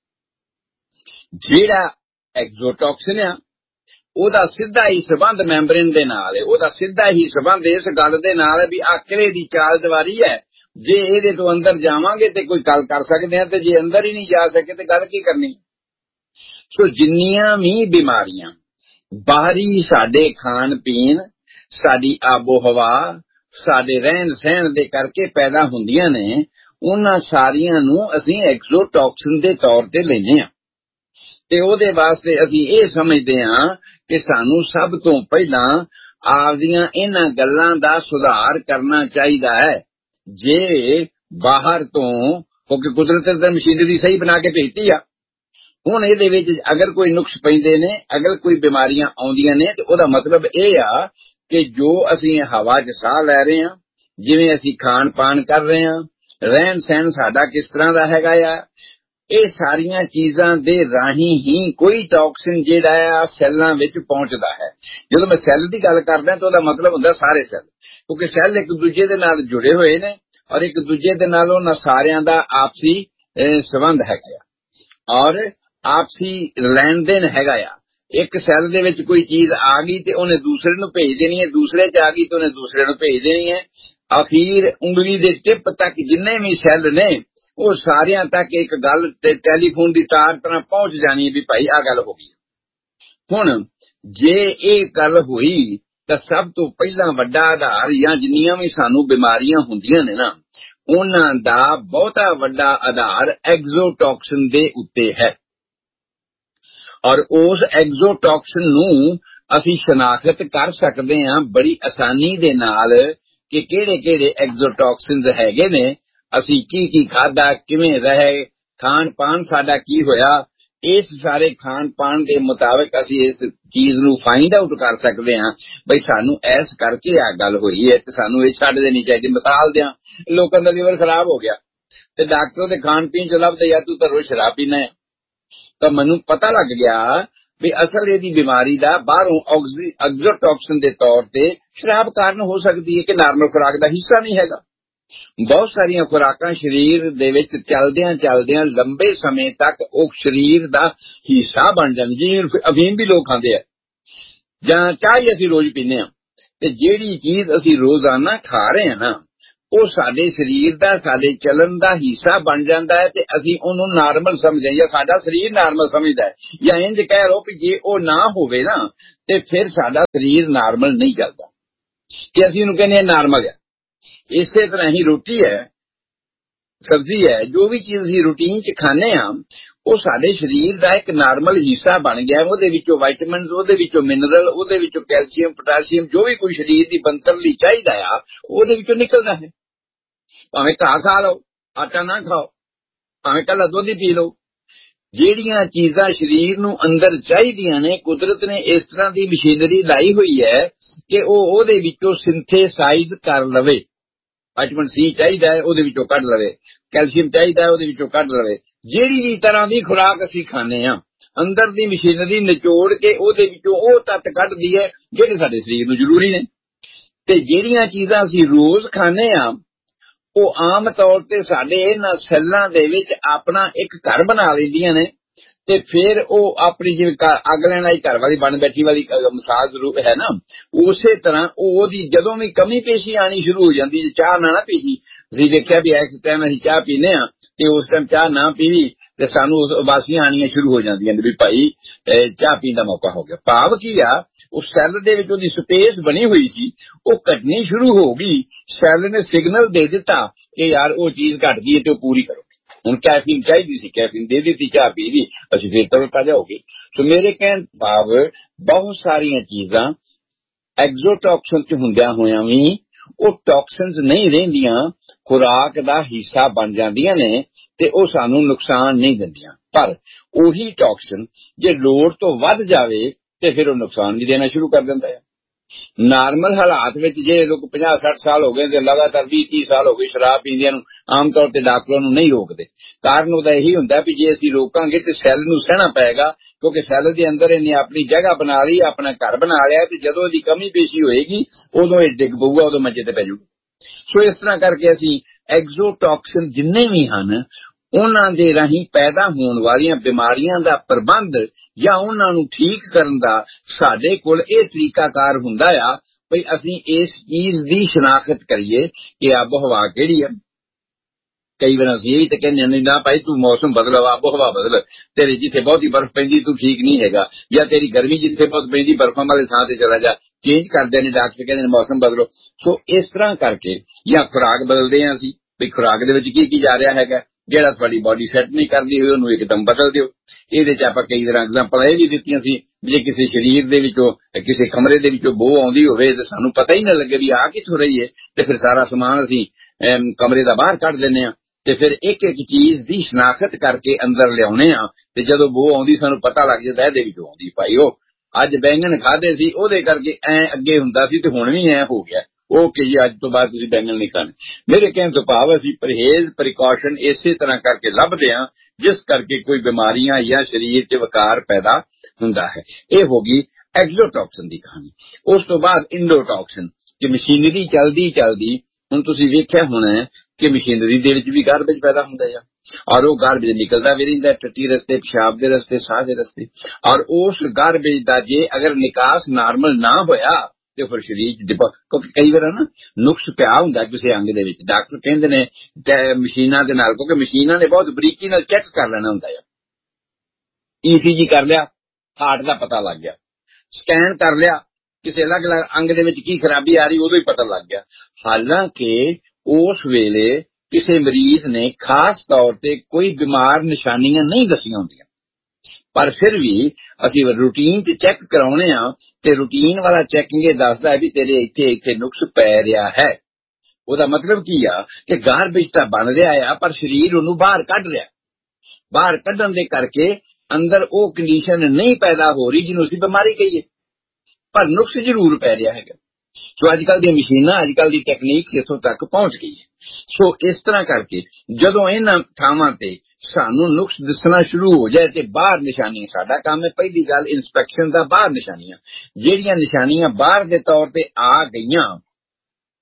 ਜਿਹੜਾ ਐਗਜ਼ੋਟੌਕਸਿਨ ਆ ਉਹਦਾ ਸਿੱਧਾ ਹੀ ਸੰਬੰਧ ਮੈਂਬਰੇਨ ਦੇ ਨਾਲ ਹੈ, ਉਹਦਾ ਸਿੱਧਾ ਹੀ ਸੰਬੰਧ ਇਸ ਗੱਲ ਦੇ ਨਾਲ ਹੈ ਵੀ ਆਹ ਕਿਲੇ ਦੀ ਚਾਲ ਦੀਵਾਰੀ ਹੈ, ਜੇ ਇਹਦੇ ਤੋਂ ਅੰਦਰ ਜਾਵਾਂਗੇ ਤੇ ਕੋਈ ਗੱਲ ਕਰ ਸਕਦੇ ਹਾਂ ਤੇ ਜੇ ਅੰਦਰ ਹੀ ਨਹੀਂ ਜਾ ਸਕੇ ਤੇ ਗੱਲ ਕੀ ਕਰਨੀ। ਸੋ ਜਿੰਨੀਆਂ ਵੀ ਬਿਮਾਰੀਆਂ ਬਾਹਰੀ ਸਾਡੇ ਖਾਣ ਪੀਣ, ਸਾਡੀ ਆਬੋ ਹਵਾ, ਸਾਡੇ ਰਹਿਣ ਸਹਿਣ ਦੇ ਕਰਕੇ ਪੈਦਾ ਹੁੰਦੀਆਂ ਨੇ, ਉਹਨਾਂ ਸਾਰੀਆਂ ਨੂੰ ਅਸੀਂ ਐਗਜ਼ੋਟੌਕਸਿਨ ਦੇ ਤੌਰ ਤੇ ਲੈਂਦੇ ਹਾਂ। ਤੇ ਉਹਦੇ ਵਾਸਤੇ ਅਸੀਂ ਇਹ ਸਮਝਦੇ ਹਾਂ ਕਿ ਸਾਨੂੰ ਸਭ ਤੋਂ ਪਹਿਲਾਂ ਆਪਦੀਆਂ ਇਹਨਾਂ ਗੱਲਾਂ ਦਾ ਸੁਧਾਰ ਕਰਨਾ ਚਾਹੀਦਾ ਹੈ। ਜੇ ਬਾਹਰ ਤੋਂ ਕਿਉਂਕਿ ਕੁਦਰਤ ਨੇ ਮਸ਼ੀਨਰੀ ਸਹੀ ਬਣਾ ਕੇ ਭੇਜਤੀ ਆ, ਹੁਣ ਇਹਦੇ ਵਿੱਚ ਅਗਰ ਕੋਈ ਨੁਕਸ ਪੈਂਦੇ ਨੇ, ਅਗਰ ਕੋਈ ਬਿਮਾਰੀਆਂ ਆਉਂਦੀਆਂ ਨੇ ਤੇ ਉਹਦਾ ਮਤਲਬ ਇਹ ਆ ਕਿ ਜੋ ਅਸੀਂ ਹਵਾ 'ਚ ਸਾਹ ਲੈ ਰਹੇ ਹਾਂ, ਜਿਵੇਂ ਅਸੀਂ ਖਾਣ ਪਾਣ ਕਰ ਰਹੇ ਹਾਂ, ਰਹਿਣ ਸਹਿਣ ਸਾਡਾ ਕਿਸ ਤਰ੍ਹਾਂ ਦਾ ਹੈਗਾ ਆ, ਇਹ ਸਾਰੀਆਂ ਚੀਜ਼ਾਂ ਦੇ ਰਾਹੀਂ ਹੀ ਕੋਈ ਟੌਕਸਿਨ ਜਿਹੜਾ ਆ ਸੈੱਲਾਂ ਵਿੱਚ ਪਹੁੰਚਦਾ ਹੈ। ਜਦੋਂ ਮੈਂ ਸੈੱਲ ਦੀ ਗੱਲ ਕਰਦਾ ਤਾਂ ਉਹਦਾ ਮਤਲਬ ਹੁੰਦਾ ਸਾਰੇ ਸੈੱਲ, ਕਿਉਂਕਿ ਸੈੱਲ ਇੱਕ ਦੂਜੇ ਦੇ ਨਾਲ ਜੁੜੇ ਹੋਏ ਨੇ ਔਰ ਇੱਕ ਦੂਜੇ ਦੇ ਨਾਲ ਉਹਨਾਂ ਸਾਰਿਆਂ ਦਾ ਆਪਸੀ ਸੰਬੰਧ ਹੈਗਾ ਆ ਔਰ ਆਪਸੀ ਲੈਣ ਦੇਣ ਹੈਗਾ ਆ। ਇੱਕ ਸੈੱਲ ਦੇ ਵਿੱਚ ਕੋਈ ਚੀਜ਼ ਆ ਗਈ ਤੇ ਉਹਨੇ ਦੂਸਰੇ ਨੂੰ ਭੇਜ ਦੇਣੀ ਹੈ, ਦੂਸਰੇ 'ਚ ਆ ਗਈ ਤੇ ਉਹਨੇ ਦੂਸਰੇ ਨੂੰ ਭੇਜ ਦੇਣੀ ਹੈ। ਅਖੀਰ ਉਂਗਲੀ ਦੇ ਟਿਪ ਤੱਕ ਜਿੰਨੇ ਵੀ ਸੈੱਲ ਨੇ ਉਹ ਸਾਰਿਆਂ ਤੱਕ ਇੱਕ ਗੱਲ ਤੇ ਟੈਲੀਫੋਨ ਦੀ ਤਾਰ ਤਰ੍ਹਾਂ ਪਹੁੰਚ ਜਾਣੀ ਵੀ ਭਾਈ ਆਹ ਗੱਲ ਹੋ ਗਈ। ਹੁਣ ਜੇ ਇਹ ਗੱਲ ਹੋਈ ਤਾਂ ਸਭ ਤੋਂ ਪਹਿਲਾਂ ਵੱਡਾ ਆਧਾਰ ਜਾਂ ਜਿੰਨੀਆਂ ਵੀ ਸਾਨੂੰ ਬਿਮਾਰੀਆਂ ਹੁੰਦੀਆਂ ਨੇ ਨਾ, ਉਹਨਾਂ ਦਾ ਬਹੁਤਾ ਵੱਡਾ ਆਧਾਰ ਐਗਜ਼ੋਟੌਕਸਿਨ ਦੇ ਉੱਤੇ ਹੈ। ਔਰ ਉਸ ਐਗਜ਼ੋਟੌਕਸਿਨ ਨੂੰ ਅਸੀਂ ਸ਼ਨਾਖਤ ਕਰ ਸਕਦੇ ਹਾਂ ਬੜੀ ਆਸਾਨੀ ਦੇ ਨਾਲ ਕਿ ਕਿਹੜੇ ਕਿਹੜੇ ਐਗਜ਼ੋਟੌਕਸਿਨਸ ਹੈਗੇ ਨੇ, ਅਸੀਂ ਕੀ ਕੀ ਖਾਧਾ, ਕਿਵੇਂ ਰਹੇ, ਖਾਣ ਪਾਣ ਸਾਡਾ ਕੀ ਹੋਇਆ, ਇਸ ਸਾਰੇ ਖਾਣ ਪਾਣ ਦੇ ਮੁਤਾਬਕ ਅਸੀਂ ਇਸ ਚੀਜ਼ ਨੂੰ ਫਾਈਂਡ ਆਊਟ ਕਰ ਸਕਦੇ ਹਾਂ ਬਈ ਸਾਨੂੰ ਐਸ ਕਰਕੇ ਆ ਗੱਲ ਹੋਈ ਹੈ ਤੇ ਸਾਨੂੰ ਇਹ ਛੱਡ ਦੇਣੀ ਚਾਹੀਦੀ। ਮਿਸਾਲ ਦਿਆਂ, ਲੋਕਾਂ ਦਾ ਲੀਵਰ ਖਰਾਬ ਹੋ ਗਿਆ ਤੇ ਡਾਕਟਰ ਦੇ ਖਾਣ ਪੀਣ ਚ ਲੱਭਦੇ ਯਾਰ ਤੂੰ ਤਾਂ ਰੋਜ਼ ਸ਼ਰਾਬ ਪੀਣਾ ਹੈ, ਤਾਂ ਮੈਨੂੰ ਪਤਾ ਲੱਗ ਗਿਆ ਵੀ ਅਸਲ ਇਹਦੀ ਬਿਮਾਰੀ ਦਾ ਬਾਹਰੋਂ ਐਗਜ਼ੋਟੌਕਸਿਨ ਦੇ ਤੌਰ ਤੇ ਸ਼ਰਾਬ ਕਾਰਨ ਹੋ ਸਕਦੀ ਹੈ ਕਿ ਨਾਰਮਲ ਖੁਰਾਕ ਦਾ ਹਿੱਸਾ ਨਹੀਂ ਹੈਗਾ। ਬਹੁਤ ਸਾਰੀਆਂ ਖੁਰਾਕਾਂ ਸਰੀਰ ਦੇ ਵਿੱਚ ਚੱਲਦਿਆਂ ਚੱਲਦਿਆਂ ਲੰਬੇ ਸਮੇਂ ਤੱਕ ਉਹ ਸਰੀਰ ਦਾ ਹਿੱਸਾ ਬਣ ਜਾਂਦੀ। ਜਿਵੇਂ ਅਫੀਮ ਵੀ ਲੋਕ ਖਾਂਦੇ ਆ ਜਾਂ ਚਾਹ ਹੀ ਅਸੀਂ ਰੋਜ਼ ਪੀਂਦੇ ਹਾਂ, ਤੇ ਜਿਹੜੀ ਚੀਜ਼ ਅਸੀਂ ਰੋਜ਼ਾਨਾ ਖਾ ਰਹੇ ਹਾਂ ਨਾ ਉਹ ਸਾਡੇ ਸਰੀਰ ਦਾ ਸਾਡੇ ਚੱਲਣ ਦਾ ਹਿੱਸਾ ਬਣ ਜਾਂਦਾ ਹੈ, ਤੇ ਅਸੀਂ ਉਹਨੂੰ ਨਾਰਮਲ ਸਮਝਦੇ ਜਾਂ ਸਾਡਾ ਸਰੀਰ ਨਾਰਮਲ ਸਮਝਦਾ ਹੈ। ਜਾਂ ਇੰਝ ਕਹਿ ਲਓ ਕਿ ਜੇ ਉਹ ਨਾ ਹੋਵੇ ਨਾ ਤੇ ਫਿਰ ਸਾਡਾ ਸਰੀਰ ਨਾਰਮਲ ਨਹੀਂ ਚੱਲਦਾ, ਕਿ ਅਸੀਂ ਉਹਨੂੰ ਕਹਿੰਦੇ ਹਾਂ ਨਾਰਮਲ ਹੈ। ਇਸੇ ਤਰ੍ਹਾਂ ਹੀ ਰੋਟੀ ਹੈ, ਸਬਜ਼ੀ ਹੈ, ਜੋ ਵੀ ਚੀਜ਼ ਅਸੀਂ ਰੂਟੀਨ 'ਚ ਖਾਂਦੇ ਹਾਂ ਉਹ ਸਾਡੇ ਸਰੀਰ ਦਾ ਇੱਕ ਨਾਰਮਲ ਹਿੱਸਾ ਬਣ ਗਿਆ। ਉਹਦੇ ਵਿੱਚੋਂ ਵਾਈਟਮਿਨਸ, ਉਹਦੇ ਵਿੱਚੋਂ ਮਿਨਰਲ, ਉਹਦੇ ਵਿੱਚੋਂ ਕੈਲਸ਼ੀਅਮ, ਪੋਟਾਸ਼ੀਅਮ, ਜੋ ਵੀ ਕੋਈ ਸਰੀਰ ਦੀ ਬਣਤਰ ਲਈ ਚਾਹੀਦਾ ਆ ਉਹਦੇ ਵਿੱਚੋਂ ਨਿਕਲਦਾ ਹੈ। ਭਾਵੇਂ ਘਾਹ ਖਾ ਲਓ, ਆਟਾ ਨਾ ਖਾਓ, ਭਾਵੇਂ ਕੱਲਾ ਦੁੱਧ ਹੀ ਪੀ ਲਓ। ਜਿਹੜੀਆਂ ਚੀਜ਼ਾਂ ਸਰੀਰ ਨੂੰ ਅੰਦਰ ਚਾਹੀਦੀਆਂ ਨੇ, ਕੁਦਰਤ ਨੇ ਇਸ ਤਰ੍ਹਾਂ ਦੀ ਮਸ਼ੀਨਰੀ ਲਾਈ ਹੋਈ ਹੈ ਕਿ ਉਹ ਉਹਦੇ ਵਿੱਚੋਂ ਸਿੰਥੇਸਾਈਜ਼ ਕਰ ਲਵੇ। ਵਿਟਾਮਿਨ ਸੀ ਚਾਹੀਦਾ ਹੈ ਉਹਦੇ ਵਿੱਚੋਂ ਕੱਢ ਲਵੇ, ਕੈਲਸ਼ੀਅਮ ਚਾਹੀਦਾ ਹੈ ਉਹਦੇ ਵਿੱਚੋਂ ਕੱਢ ਲਵੇ। ਜਿਹੜੀ ਵੀ ਤਰ੍ਹਾਂ ਦੀ ਖੁਰਾਕ ਅਸੀਂ ਖਾਂਦੇ ਹਾਂ ਅੰਦਰ ਦੀ ਮਸ਼ੀਨਰੀ ਨਿਚੋੜ ਕੇ ਉਹਦੇ ਵਿੱਚੋਂ ਉਹ ਤੱਤ ਕੱਢਦੀ ਹੈ ਜਿਹੜੇ ਸਾਡੇ ਸਰੀਰ ਨੂੰ ਜ਼ਰੂਰੀ ਨੇ। ਤੇ ਜਿਹੜੀਆਂ ਚੀਜ਼ਾਂ ਅਸੀਂ ਰੋਜ਼ ਖਾਂਦੇ ਹਾਂ ਉਹ ਆਮ ਤੌਰ ਤੇ ਸਾਡੇ ਇਹਨਾਂ ਸੈੱਲਾਂ ਦੇ ਵਿੱਚ ਆਪਣਾ ਇੱਕ ਘਰ ਬਣਾ ਲੈਂਦੀਆਂ ਨੇ, ਤੇ ਫਿਰ ਉਹ ਆਪਣੀ ਜਿਵੇਂ ਅੱਗ ਲੈਣ ਵਾਲੀ ਘਰ ਵਾਲੀ ਬਣ ਬੈਠੀ ਵਾਲੀ ਮਿਸਾਲ ਹੈ ਨਾ, ਉਸੇ ਤਰ੍ਹਾਂ ਉਹਦੀ ਜਦੋਂ ਵੀ ਕਮੀ ਪੇਸ਼ੀ ਆਣੀ ਸ਼ੁਰੂ ਹੋ ਜਾਂਦੀ, ਜੇ ਚਾਹ ਨਾ ਨਾ ਪੀਜੀ। ਅਸੀਂ ਦੇਖਿਆ ਵੀ ਇਸ ਟਾਈਮ ਅਸੀਂ ਚਾਹ ਪੀਂਦੇ ਹਾਂ ਤੇ ਉਸ ਟਾਈਮ ਚਾਹ ਨਾ ਪੀਵੀ ਤੇ ਸਾਨੂੰ ਉਬਾਸੀਆਂ ਆਣੀਆਂ ਸ਼ੁਰੂ ਹੋ ਜਾਂਦੀਆਂ ਨੇ ਵੀ ਭਾਈ ਚਾਹ ਪੀਣ ਦਾ ਮੌਕਾ ਹੋ ਗਿਆ। ਭਾਵ ਕੀ ਆ, ਉਸ ਸੈੱਲ ਦੇ ਵਿੱਚ ਉਹਦੀ ਸਪੇਸ ਬਣੀ ਹੋਈ ਸੀ ਉਹ ਘਟਣੀ ਸ਼ੁਰੂ ਹੋ ਗਈ। ਸੈੱਲ ਨੇ ਸਿਗਨਲ ਦੇ ਦਿੱਤਾ ਕਿ ਯਾਰ ਉਹ ਚੀਜ਼ ਘਟ ਗਈ ਤੇ ਉਹ ਪੂਰੀ ਕਰੋ। ਹੁਣ ਕੈਫੀਨ ਚਾਹੀਦੀ ਸੀ, ਕੈਫੀਨ ਦੇ ਦਿੱਤੀ, ਚਾਹ ਪੀ ਲਈ, ਅਸੀਂ ਫਿਰ ਤਰੋ ਤਾਜ਼ਾ ਹੋ ਗਏ। ਸੋ ਮੇਰੇ ਕਹਿਣ ਭਾਵ ਬਹੁਤ ਸਾਰੀਆਂ ਚੀਜ਼ਾਂ ਐਗਜ਼ੋਟੌਕਸਿਨ ਚ ਹੁੰਦਿਆਂ ਹੋਇਆਂ ਵੀ ਉਹ ਟੌਕਸਿਨਸ ਨਹੀਂ ਰਹਿੰਦੀਆਂ, ਖੁਰਾਕ ਦਾ ਹਿੱਸਾ ਬਣ ਜਾਂਦੀਆਂ ਨੇ ਤੇ ਉਹ ਸਾਨੂੰ ਨੁਕਸਾਨ ਨਹੀਂ ਦਿੰਦੀਆਂ। ਪਰ ਉਹੀ ਟੌਕਸਿਨ ਜੇ ਲੋੜ ਤੋਂ ਵੱਧ ਜਾਵੇ ਤੇ ਫਿਰ ਉਹ ਨੁਕਸਾਨ ਵੀ ਦੇਣਾ ਸ਼ੁਰੂ ਕਰ ਦਿੰਦਾ ਹੈ। ਨਾਰਮਲ ਹਾਲਾਤ ਵਿੱਚ ਜੇ ਲੋਕ ਪੰਜਾਹ ਸੱਠ ਸਾਲ ਹੋ ਗਏ ਤੇ ਲਗਾਤਾਰ ਵੀਹ ਤੀਹ ਸਾਲ ਹੋ ਗਏ ਸ਼ਰਾਬ ਪੀਂਦਿਆਂ ਨੂੰ, ਆਮ ਤੌਰ ਤੇ ਡਾਕਟਰਾਂ ਨੂੰ ਨਹੀਂ ਰੋਕਦੇ। ਕਾਰਨ ਉਹਦਾ ਇਹੀ ਹੁੰਦਾ ਵੀ ਜੇ ਅਸੀਂ ਰੋਕਾਂਗੇ ਤੇ ਸੈੱਲ ਨੂੰ ਸਹਿਣਾ ਪਏਗਾ, ਕਿਉਂਕਿ ਸੈੱਲ ਦੇ ਅੰਦਰ ਇਹਨੇ ਆਪਣੀ ਜਗ੍ਹਾ ਬਣਾ ਲਈ, ਆਪਣਾ ਘਰ ਬਣਾ ਲਿਆ, ਤੇ ਜਦੋਂ ਇਹਦੀ ਕਮੀ ਪੇਸ਼ੀ ਹੋਏਗੀ ਉਦੋਂ ਇਹ ਡਿੱਗ ਪਊਗਾ, ਉਦੋਂ ਮੰਜੇ ਤੇ ਪੈ ਜਾਊਗਾ। ਸੋ ਇਸ ਤਰ੍ਹਾਂ ਕਰਕੇ ਅਸੀਂ ਐਗਜ਼ੋਟੌਕਸਿਨ ਜਿੰਨੇ ਵੀ ਹਨ ਉਹਨਾਂ ਦੇ ਰਾਹੀਂ ਪੈਦਾ ਹੋਣ ਵਾਲੀਆਂ ਬਿਮਾਰੀਆਂ ਦਾ ਪ੍ਰਬੰਧ ਜਾਂ ਉਹਨਾਂ ਨੂੰ ਠੀਕ ਕਰਨ ਦਾ ਸਾਡੇ ਕੋਲ ਇਹ ਤਰੀਕਾਕਾਰ ਹੁੰਦਾ ਆ ਵੀ ਅਸੀਂ ਇਸ ਚੀਜ਼ ਦੀ ਸ਼ਨਾਖਤ ਕਰੀਏ ਕਿ ਆਬੋ ਹਵਾ ਕਿਹੜੀ ਆ। ਕਈ ਵਾਰ ਅਸੀਂ ਇਹ ਤਾਂ ਕਹਿੰਦੇ ਨਹੀਂ ਨਾ ਭਾਈ ਤੂੰ ਮੌਸਮ ਬਦਲ, ਆਬੋ ਹਵਾ ਬਦਲ, ਤੇਰੀ ਜਿੱਥੇ ਬਹੁਤੀ ਬਰਫ਼ ਪੈਂਦੀ ਤੂੰ ਠੀਕ ਨਹੀਂ ਹੈਗਾ, ਜਾਂ ਤੇਰੀ ਗਰਮੀ ਜਿੱਥੇ ਬਹੁਤ ਪੈਂਦੀ ਬਰਫ਼ਾਂ ਵਾਲੇ ਥਾਂ ਤੇ ਚਲਾ ਜਾ। ਚੇਂਜ ਕਰਦੇ ਨੇ ਡਾਕਟਰ, ਕਹਿੰਦੇ ਨੇ ਮੌਸਮ ਬਦਲੋ। ਸੋ ਇਸ ਤਰ੍ਹਾਂ ਕਰਕੇ ਜਾਂ ਖੁਰਾਕ ਬਦਲਦੇ ਹਾਂ ਅਸੀਂ ਵੀ ਖੁਰਾਕ ਦੇ ਵਿੱਚ ਕੀ ਕੀ ਜਾ ਰਿਹਾ ਹੈਗਾ, ਜਿਹੜਾ ਤੁਹਾਡੀ ਬਾਡੀ ਸੈੱਟ ਨਹੀਂ ਕਰਦੀ ਹੋਈ ਉਹਨੂੰ ਇੱਕਦਮ ਬਦਲ ਦਿਓ। ਇਹਦੇ ਚ ਆਪਾਂ ਕਈ ਤਰ੍ਹਾਂ ਐਗਜ਼ਾਮਪਲਾਂ ਇਹ ਵੀ ਦਿੱਤੀਆਂ ਸੀ, ਜੇ ਕਿਸੇ ਸਰੀਰ ਦੇ ਵਿੱਚੋਂ ਕਿਸੇ ਕਮਰੇ ਦੇ ਵਿੱਚੋਂ ਬੋ ਆਉਂਦੀ ਹੋਵੇ ਤੇ ਸਾਨੂੰ ਪਤਾ ਹੀ ਨਾ ਲੱਗੇ ਵੀ ਆ ਕਿੱਥੋਂ ਰਹੀ ਹੈ, ਤੇ ਫਿਰ ਸਾਰਾ ਸਮਾਨ ਅਸੀਂ ਕਮਰੇ ਦਾ ਬਾਹਰ ਕੱਢ ਦਿੰਦੇ ਹਾਂ ਤੇ ਫਿਰ ਇੱਕ ਇੱਕ ਚੀਜ਼ ਦੀ ਸ਼ਨਾਖਤ ਕਰਕੇ ਅੰਦਰ ਲਿਆਉਣੇ ਆ, ਤੇ ਜਦੋਂ ਬੋ ਆਉਂਦੀ ਸਾਨੂੰ ਪਤਾ ਲੱਗ ਜਾਂਦਾ ਇਹਦੇ ਵਿੱਚੋਂ ਆਉਂਦੀ। ਭਾਈ ਉਹ ਅੱਜ ਬੈਂਗਣ ਖਾਦੇ ਸੀ ਉਹਦੇ ਕਰਕੇ ਐ ਅੱਗੇ ਹੁੰਦਾ ਸੀ ਤੇ ਹੁਣ ਵੀ ਐ ਹੋ ਗਿਆ, ਉਹ ਕਿ ਜੀ ਅੱਜ ਤੋਂ ਬਾਅਦ ਤੁਸੀਂ ਬੈਂਗਣ ਨਹੀਂ ਖਾਣੇ। ਮੇਰੇ ਕਹਿਣ ਤੋਂ ਭਾਵ ਅਸੀਂ ਪਰਹੇਜ਼ ਪ੍ਰੀਕਾਸ਼ਨ ਇਸੇ ਤਰ੍ਹਾਂ ਕਰਕੇ ਲੱਭਦੇ ਹਾਂ ਜਿਸ ਕਰਕੇ ਕੋਈ ਬਿਮਾਰੀਆਂ ਜਾਂ ਸਰੀਰ 'ਚ ਵਿਕਾਰ ਪੈਦਾ ਹੁੰਦਾ ਹੈ। ਇਹ ਹੋ ਗਈ ਐਗਜ਼ੋਟੌਕਸਿਨ ਦੀ ਕਹਾਣੀ। ਉਸ ਤੋਂ ਬਾਅਦ ਇੰਡੋਟੌਕਸਿਨ, ਕਿ ਮਸ਼ੀਨਰੀ ਚੱਲਦੀ ਚੱਲਦੀ ਹੁਣ ਤੁਸੀਂ ਵੇਖਿਆ ਹੋਣਾ ਕਿ ਮਸ਼ੀਨਰੀ ਦੇ ਵਿੱਚ ਵੀ ਗਾਰਬੇਜ ਪੈਦਾ ਹੁੰਦਾ ਆ, ਔਰ ਉਹ ਗਾਰਬੇਜ ਨਿਕਲਦਾ ਵੀ ਰਹਿੰਦਾ ਟੱਟੀ ਰਸਤੇ, ਪਿਸ਼ਾਬ ਦੇ ਰਸਤੇ, ਸਾਹ ਦੇ ਰਸਤੇ। ਔਰ ਉਸ ਗਾਰਬੇਜ ਦਾ ਜੇ ਅਗਰ ਨਿਕਾਸ ਨਾਰਮਲ ਨਾ ਹੋਇਆ ਤੇ ਫਿਰ ਸਰੀਰ ਚ ਡਿਪਾ, ਕਿਉਂਕਿ ਕਈ ਵਾਰ ਨਾ ਨੁਕਸ ਪਿਆ ਹੁੰਦਾ ਕਿਸੇ ਅੰਗ ਦੇ ਵਿੱਚ। ਡਾਕਟਰ ਕਹਿੰਦੇ ਨੇ ਮਸ਼ੀਨਾਂ ਦੇ ਨਾਲ, ਕਿਉਂਕਿ ਮਸ਼ੀਨਾਂ ਨੇ ਬਹੁਤ ਬਰੀਕੀ ਨਾਲ ਚੈੱਕ ਕਰ ਲੈਣਾ ਹੁੰਦਾ ਆ। ਈ ਸੀ ਜੀ ਕਰ ਲਿਆ, ਹਾਰਟ ਦਾ ਪਤਾ ਲੱਗ ਗਿਆ, ਸਕੈਨ ਕਰ ਲਿਆ, ਕਿਸੇ ਅਲੱਗ ਅਲੱਗ ਅੰਗ ਦੇ ਵਿੱਚ ਕੀ ਖਰਾਬੀ ਆ ਰਹੀ ਉਦੋਂ ਹੀ ਪਤਾ ਲੱਗ ਗਿਆ। ਹਾਲਾਂਕਿ ਉਸ ਵੇਲੇ ਕਿਸੇ ਮਰੀਜ਼ ਨੇ ਖਾਸ ਤੌਰ ਤੇ ਕੋਈ ਬਿਮਾਰ ਨਿਸ਼ਾਨੀਆਂ ਨਹੀਂ ਦੱਸੀਆਂ ਹੁੰਦੀਆਂ, ਪਰ ਫਿਰ ਵੀ ਅਸੀਂ ਰੂਟੀਨ 'ਚ ਚੈੱਕ ਕਰਾਉਣੇ ਆ ਤੇ ਰੂਟੀਨ ਵਾਲਾ ਚੈਕਿੰਗ ਇਹ ਦੱਸਦਾ ਹੈ ਵੀ ਤੇਰੇ ਇੱਥੇ ਇੱਥੇ ਨੁਕਸ ਪੈ ਰਿਹਾ ਹੈ। ਉਹਦਾ ਮਤਲਬ ਕੀ ਆ ਕਿ ਗਾਰਬੇਜ ਤਾਂ ਬਣ ਰਿਹਾ ਆ ਪਰ ਸਰੀਰ ਉਹਨੂੰ ਬਾਹਰ ਕੱਢ ਰਿਹਾ। ਬਾਹਰ ਕੱਢਣ ਦੇ ਕਰਕੇ ਅੰਦਰ ਉਹ ਕੰਡੀਸ਼ਨ ਨਹੀਂ ਪੈਦਾ ਹੋ ਰਹੀ ਜਿਹਨੂੰ ਅਸੀਂ ਬਿਮਾਰੀ ਕਹੀਏ, ਪਰ ਨੁਕਸ ਜ਼ਰੂਰ ਪੈ ਰਿਹਾ ਹੈਗਾ। ਸੋ ਅੱਜ ਕੱਲ੍ਹ ਦੀਆਂ ਮਸ਼ੀਨਾਂ, ਅੱਜ ਕੱਲ੍ਹ ਦੀ ਟੈਕਨੀਕ ਇੱਥੋਂ ਤੱਕ ਪਹੁੰਚ ਗਈ ਹੈ। ਸੋ ਇਸ ਤਰ੍ਹਾਂ ਕਰਕੇ ਜਦੋਂ ਇਹਨਾਂ ਥਾਵਾਂ ਤੇ ਸਾਨੂੰ ਨੁਕਸ ਦਿਸਣਾ ਸ਼ੁਰੂ ਹੋ ਜਾਏ ਤੇ ਬਾਹਰ ਨਿਸ਼ਾਨੀਆਂ, ਸਾਡਾ ਕੰਮ ਹੈ ਪਹਿਲੀ ਗੱਲ ਇਨਸਪੈਕਸ਼ਨ ਦਾ, ਬਾਹਰ ਨਿਸ਼ਾਨੀਆਂ, ਜਿਹੜੀਆਂ ਨਿਸ਼ਾਨੀਆਂ ਬਾਹਰ ਦੇ ਤੌਰ ਤੇ ਆ ਗਈਆਂ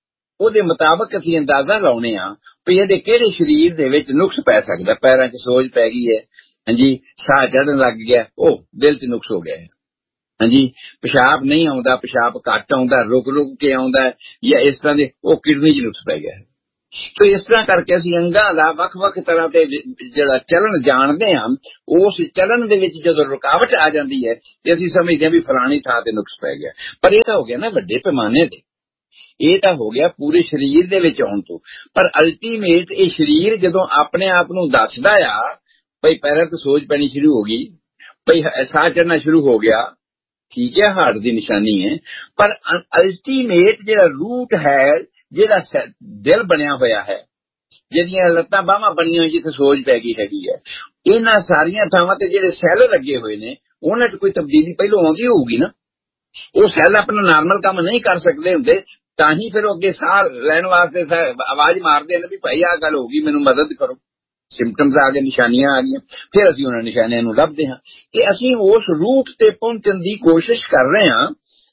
ਉਹਦੇ ਮੁਤਾਬਕ ਅਸੀਂ ਅੰਦਾਜ਼ਾ ਲਾਉਣੇ ਆ ਵੀ ਇਹਦੇ ਕਿਹੜੇ ਸਰੀਰ ਦੇ ਵਿੱਚ ਨੁਕਸ ਪੈ ਸਕਦਾ। ਪੈਰਾਂ 'ਚ ਸੋਜ ਪੈ ਗਈ ਹੈ, ਹਾਂਜੀ, ਸਾਹ ਚੜ੍ਹਨ ਲੱਗ ਗਿਆ, ਉਹ ਦਿਲ 'ਚ ਨੁਕਸ ਹੋ ਗਿਆ ਹੈ, ਹਾਂਜੀ, ਪਿਸ਼ਾਬ ਨਹੀਂ ਆਉਂਦਾ, ਪਿਸ਼ਾਬ ਘੱਟ ਆਉਂਦਾ, ਰੁਕ ਰੁਕ ਕੇ ਆਉਂਦਾ, ਜਾਂ ਇਸ ਤਰ੍ਹਾਂ ਦੇ, ਉਹ ਕਿਡਨੀ 'ਚ ਨੁਕਸ ਪੈ ਗਿਆ ਹੈ। ਤੇ ਇਸ ਤਰ੍ਹਾਂ ਕਰਕੇ ਅਸੀਂ ਅੰਗਾਂ ਦਾ ਵੱਖ ਵੱਖ ਤਰ੍ਹਾਂ ਤੇ ਜਿਹੜਾ ਚਲਨ ਜਾਣਦੇ ਹਾਂ, ਉਸ ਚਲਨ ਦੇ ਵਿੱਚ ਜਦੋਂ ਰੁਕਾਵਟ ਆ ਜਾਂਦੀ ਹੈ ਤੇ ਅਸੀਂ ਸਮਝਦੇ ਹਾਂ ਵੀ ਫਲਾਣੀ ਥਾਂ ਤੇ ਨੁਕਸ ਪੈ ਗਿਆ। ਪਰ ਇਹ ਤਾਂ ਹੋ ਗਿਆ ਨਾ ਵੱਡੇ ਪੈਮਾਨੇ ਤੇ, ਇਹ ਤਾਂ ਹੋ ਗਿਆ ਪੂਰੇ ਸਰੀਰ ਦੇ ਵਿੱਚ ਆਉਣ ਤੋਂ। ਪਰ ਅਲਟੀਮੇਟ ਇਹ ਸਰੀਰ ਜਦੋਂ ਆਪਣੇ ਆਪ ਨੂੰ ਦੱਸਦਾ ਆ ਭਈ ਪੈਰਾਂ ਤੋਂ ਸੋਜ ਪੈਣੀ ਸ਼ੁਰੂ ਹੋ ਗਈ, ਭਈ ਸਾਹ ਚੜ੍ਹਨਾ ਸ਼ੁਰੂ ਹੋ ਗਿਆ, ਠੀਕ ਹੈ, ਹਾਰਟ ਦੀ ਨਿਸ਼ਾਨੀ ਹੈ। ਪਰ ਅਲਟੀਮੇਟ ਜਿਹੜਾ ਰੂਟ ਹੈ, ਜਿਹੜਾ ਦਿਲ ਬਣਿਆ ਹੋਇਆ ਹੈ, ਜਿਹੜੀਆਂ ਲੱਤਾਂ ਬਾਹਾਂ ਬਣੀਆਂ ਹੋਈਆਂ ਜਿੱਥੇ ਸੋਜ ਪੈ ਗਈ ਹੈਗੀ ਹੈ, ਇਹਨਾਂ ਸਾਰੀਆਂ ਥਾਵਾਂ ਤੇ ਜਿਹੜੇ ਸੈੱਲ ਲੱਗੇ ਹੋਏ ਨੇ ਉਹਨਾਂ 'ਚ ਕੋਈ ਤਬਦੀਲੀ ਪਹਿਲੋਂ ਆਉਂਦੀ ਹੋਊਗੀ ਨਾ। ਉਹ ਸੈੱਲ ਆਪਣਾ ਨਾਰਮਲ ਕੰਮ ਨਹੀਂ ਕਰ ਸਕਦੇ ਹੁੰਦੇ, ਤਾਂ ਹੀ ਫਿਰ ਉਹ ਅੱਗੇ ਸਾਹ ਲੈਣ ਵਾਸਤੇ ਆਵਾਜ਼ ਮਾਰਦੇ ਨੇ ਵੀ ਭਾਈ ਆਹ ਗੱਲ ਹੋ ਗਈ, ਮੈਨੂੰ ਮਦਦ ਕਰੋ। ਸਿੰਪਟਮਸ ਆ ਗਏ, ਨਿਸ਼ਾਨੀਆਂ ਆ ਗਈਆਂ, ਫਿਰ ਅਸੀਂ ਉਹਨਾਂ ਨਿਸ਼ਾਨੀਆਂ ਨੂੰ ਲੱਭਦੇ ਹਾਂ ਕਿ ਅਸੀਂ ਉਸ ਰੂਟ ਤੇ ਪਹੁੰਚਣ ਦੀ ਕੋਸ਼ਿਸ਼ ਕਰ ਰਹੇ ਹਾਂ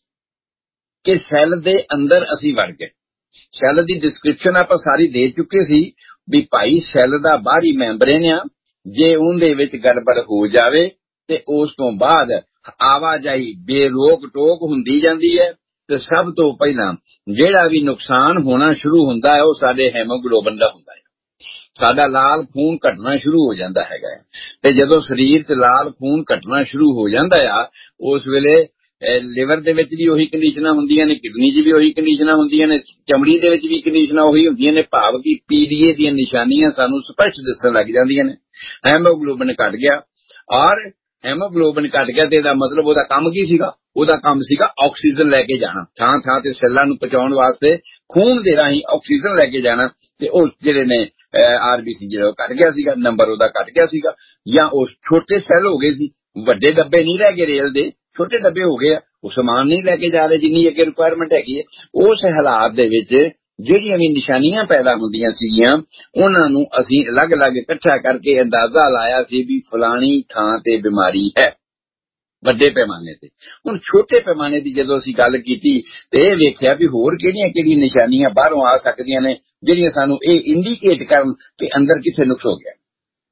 ਕਿ ਸੈੱਲ ਦੇ ਅੰਦਰ ਅਸੀਂ ਵੜ ਗਏ। ਸੈੱਲ ਦੀ ਡਿਸਕ੍ਰਿਪਸ਼ਨ ਆਪਾਂ ਸਾਰੀ ਦੇ ਚੁੱਕੇ ਸੀ ਵੀ ਭਾਈ ਸੈੱਲ ਦਾ ਬਾਹਰੀ ਮੈਂਬਰੇਨ ਆ, ਜੇ ਉਹਦੇ ਵਿੱਚ ਗੜਬੜ ਹੋ ਜਾਵੇ ਤੇ ਉਸ ਤੋਂ ਬਾਅਦ ਆਵਾਜਾਈ ਬੇਰੋਕ ਟੋਕ ਹੁੰਦੀ ਜਾਂਦੀ ਹੈ। ਤੇ ਸਭ ਤੋਂ ਪਹਿਲਾਂ ਜਿਹੜਾ ਵੀ ਨੁਕਸਾਨ ਹੋਣਾ ਸ਼ੁਰੂ ਹੁੰਦਾ ਹੈ ਉਹ ਸਾਡੇ ਹੈਮੋਗਲੋਬਿਨ ਦਾ ਹੁੰਦਾ ਹੈ। ਸਾਡਾ ਲਾਲ ਖੂਨ ਘਟਣਾ ਸ਼ੁਰੂ ਹੋ ਜਾਂਦਾ ਹੈਗਾ। ਤੇ ਜਦੋਂ ਸਰੀਰ 'ਚ ਲਾਲ ਖੂਨ ਘਟਣਾ ਸ਼ੁਰੂ ਹੋ ਜਾਂਦਾ ਆ, ਉਸ ਵੇਲੇ ਲਿਵਰ ਦੇ ਵਿੱਚ ਵੀ ਉਹੀ ਕੰਡੀਸ਼ਨਾਂ ਹੁੰਦੀਆਂ ਨੇ, ਕਿਡਨੀ 'ਚ ਵੀ ਉਹੀ ਕੰਡੀਸ਼ਨਾਂ ਹੁੰਦੀਆਂ ਨੇ, ਚਮੜੀ ਦੇ ਵਿੱਚ ਵੀ ਕੰਡੀਸ਼ਨਾਂ ਉਹੀ ਹੁੰਦੀਆਂ ਨੇ। ਭਾਵ ਕਿ ਪੀਲੀਏ ਦੀਆਂ ਨਿਸ਼ਾਨੀਆਂ ਸਾਨੂੰ ਸਪਸ਼ਟ ਦਿਸਣ ਲੱਗ ਜਾਂਦੀਆਂ ਨੇ। ਹੈਮੋਗਲੋਬਿਨ ਘਟ ਗਿਆ, ਔਰ ਹੈਮੋਗਲੋਬਿਨ ਘਟ ਗਿਆ ਤੇ ਇਹਦਾ ਮਤਲਬ ਉਹਦਾ ਕੰਮ ਕੀ ਸੀਗਾ? ਉਹਦਾ ਕੰਮ ਸੀਗਾ ਆਕਸੀਜਨ ਲੈ ਕੇ ਜਾਣਾ, ਥਾਂ ਥਾਂ ਤੇ ਸੈੱਲਾਂ ਨੂੰ ਪਹੁੰਚਾਉਣ ਵਾਸਤੇ ਖੂਨ ਦੇ ਰਾਹੀਂ ਆਕਸੀਜਨ ਲੈ ਕੇ ਜਾਣਾ। ਤੇ ਉਹ ਜਿਹੜੇ ਨੇ ਆਰਬੀਸੀ ਜਿਹੜਾ ਉਹ ਘਟ ਗਿਆ ਸੀਗਾ, ਨੰਬਰ ਉਹਦਾ ਘਟ ਗਿਆ ਸੀਗਾ। ਜਾਂ ਉਹ ਛੋਟੇ ਸੈੱਲ ਹੋ ਗਏ ਸੀ, ਵੱਡੇ ਡੱਬੇ ਨਹੀਂ ਰਹਿ ਗਏ ਰੇਲ ਦੇ, ਛੋਟੇ ਡੱਬੇ ਹੋ ਗਏ ਆ, ਉਹ ਸਮਾਨ ਨਹੀਂ ਲੈ ਕੇ ਜਾ ਰਹੇ ਜਿੰਨੀ ਅੱਗੇ ਰਿਕੁਆਇਰਮੈਂਟ ਹੈਗੀ ਹੈ। ਉਸ ਹਾਲਾਤ ਦੇ ਵਿੱਚ ਜਿਹੜੀਆਂ ਵੀ ਨਿਸ਼ਾਨੀਆਂ ਪੈਦਾ ਹੁੰਦੀਆਂ ਸੀਗੀਆਂ ਉਹਨਾਂ ਨੂੰ ਅਸੀਂ ਅਲੱਗ-ਅਲੱਗ ਇਕੱਠਾ ਕਰਕੇ ਅੰਦਾਜ਼ਾ ਲਾਇਆ ਸੀ ਵੀ ਫਲਾਣੀ ਥਾਂ ਤੇ ਬਿਮਾਰੀ ਹੈ, ਵੱਡੇ ਪੈਮਾਨੇ ਤੇ। ਹੁਣ ਛੋਟੇ ਪੈਮਾਨੇ ਦੀ ਜਦੋਂ ਅਸੀਂ ਗੱਲ ਕੀਤੀ ਤੇ ਇਹ ਵੇਖਿਆ ਵੀ ਹੋਰ ਕਿਹੜੀਆਂ ਕਿਹੜੀਆਂ ਨਿਸ਼ਾਨੀਆਂ ਬਾਹਰੋਂ ਆ ਸਕਦੀਆਂ ਨੇ ਜਿਹੜੀਆਂ ਸਾਨੂੰ ਇਹ ਇੰਡੀਕੇਟ ਕਰਨ ਕਿ ਅੰਦਰ ਕਿੱਥੇ ਨੁਕਸ ਹੋ ਗਿਆ।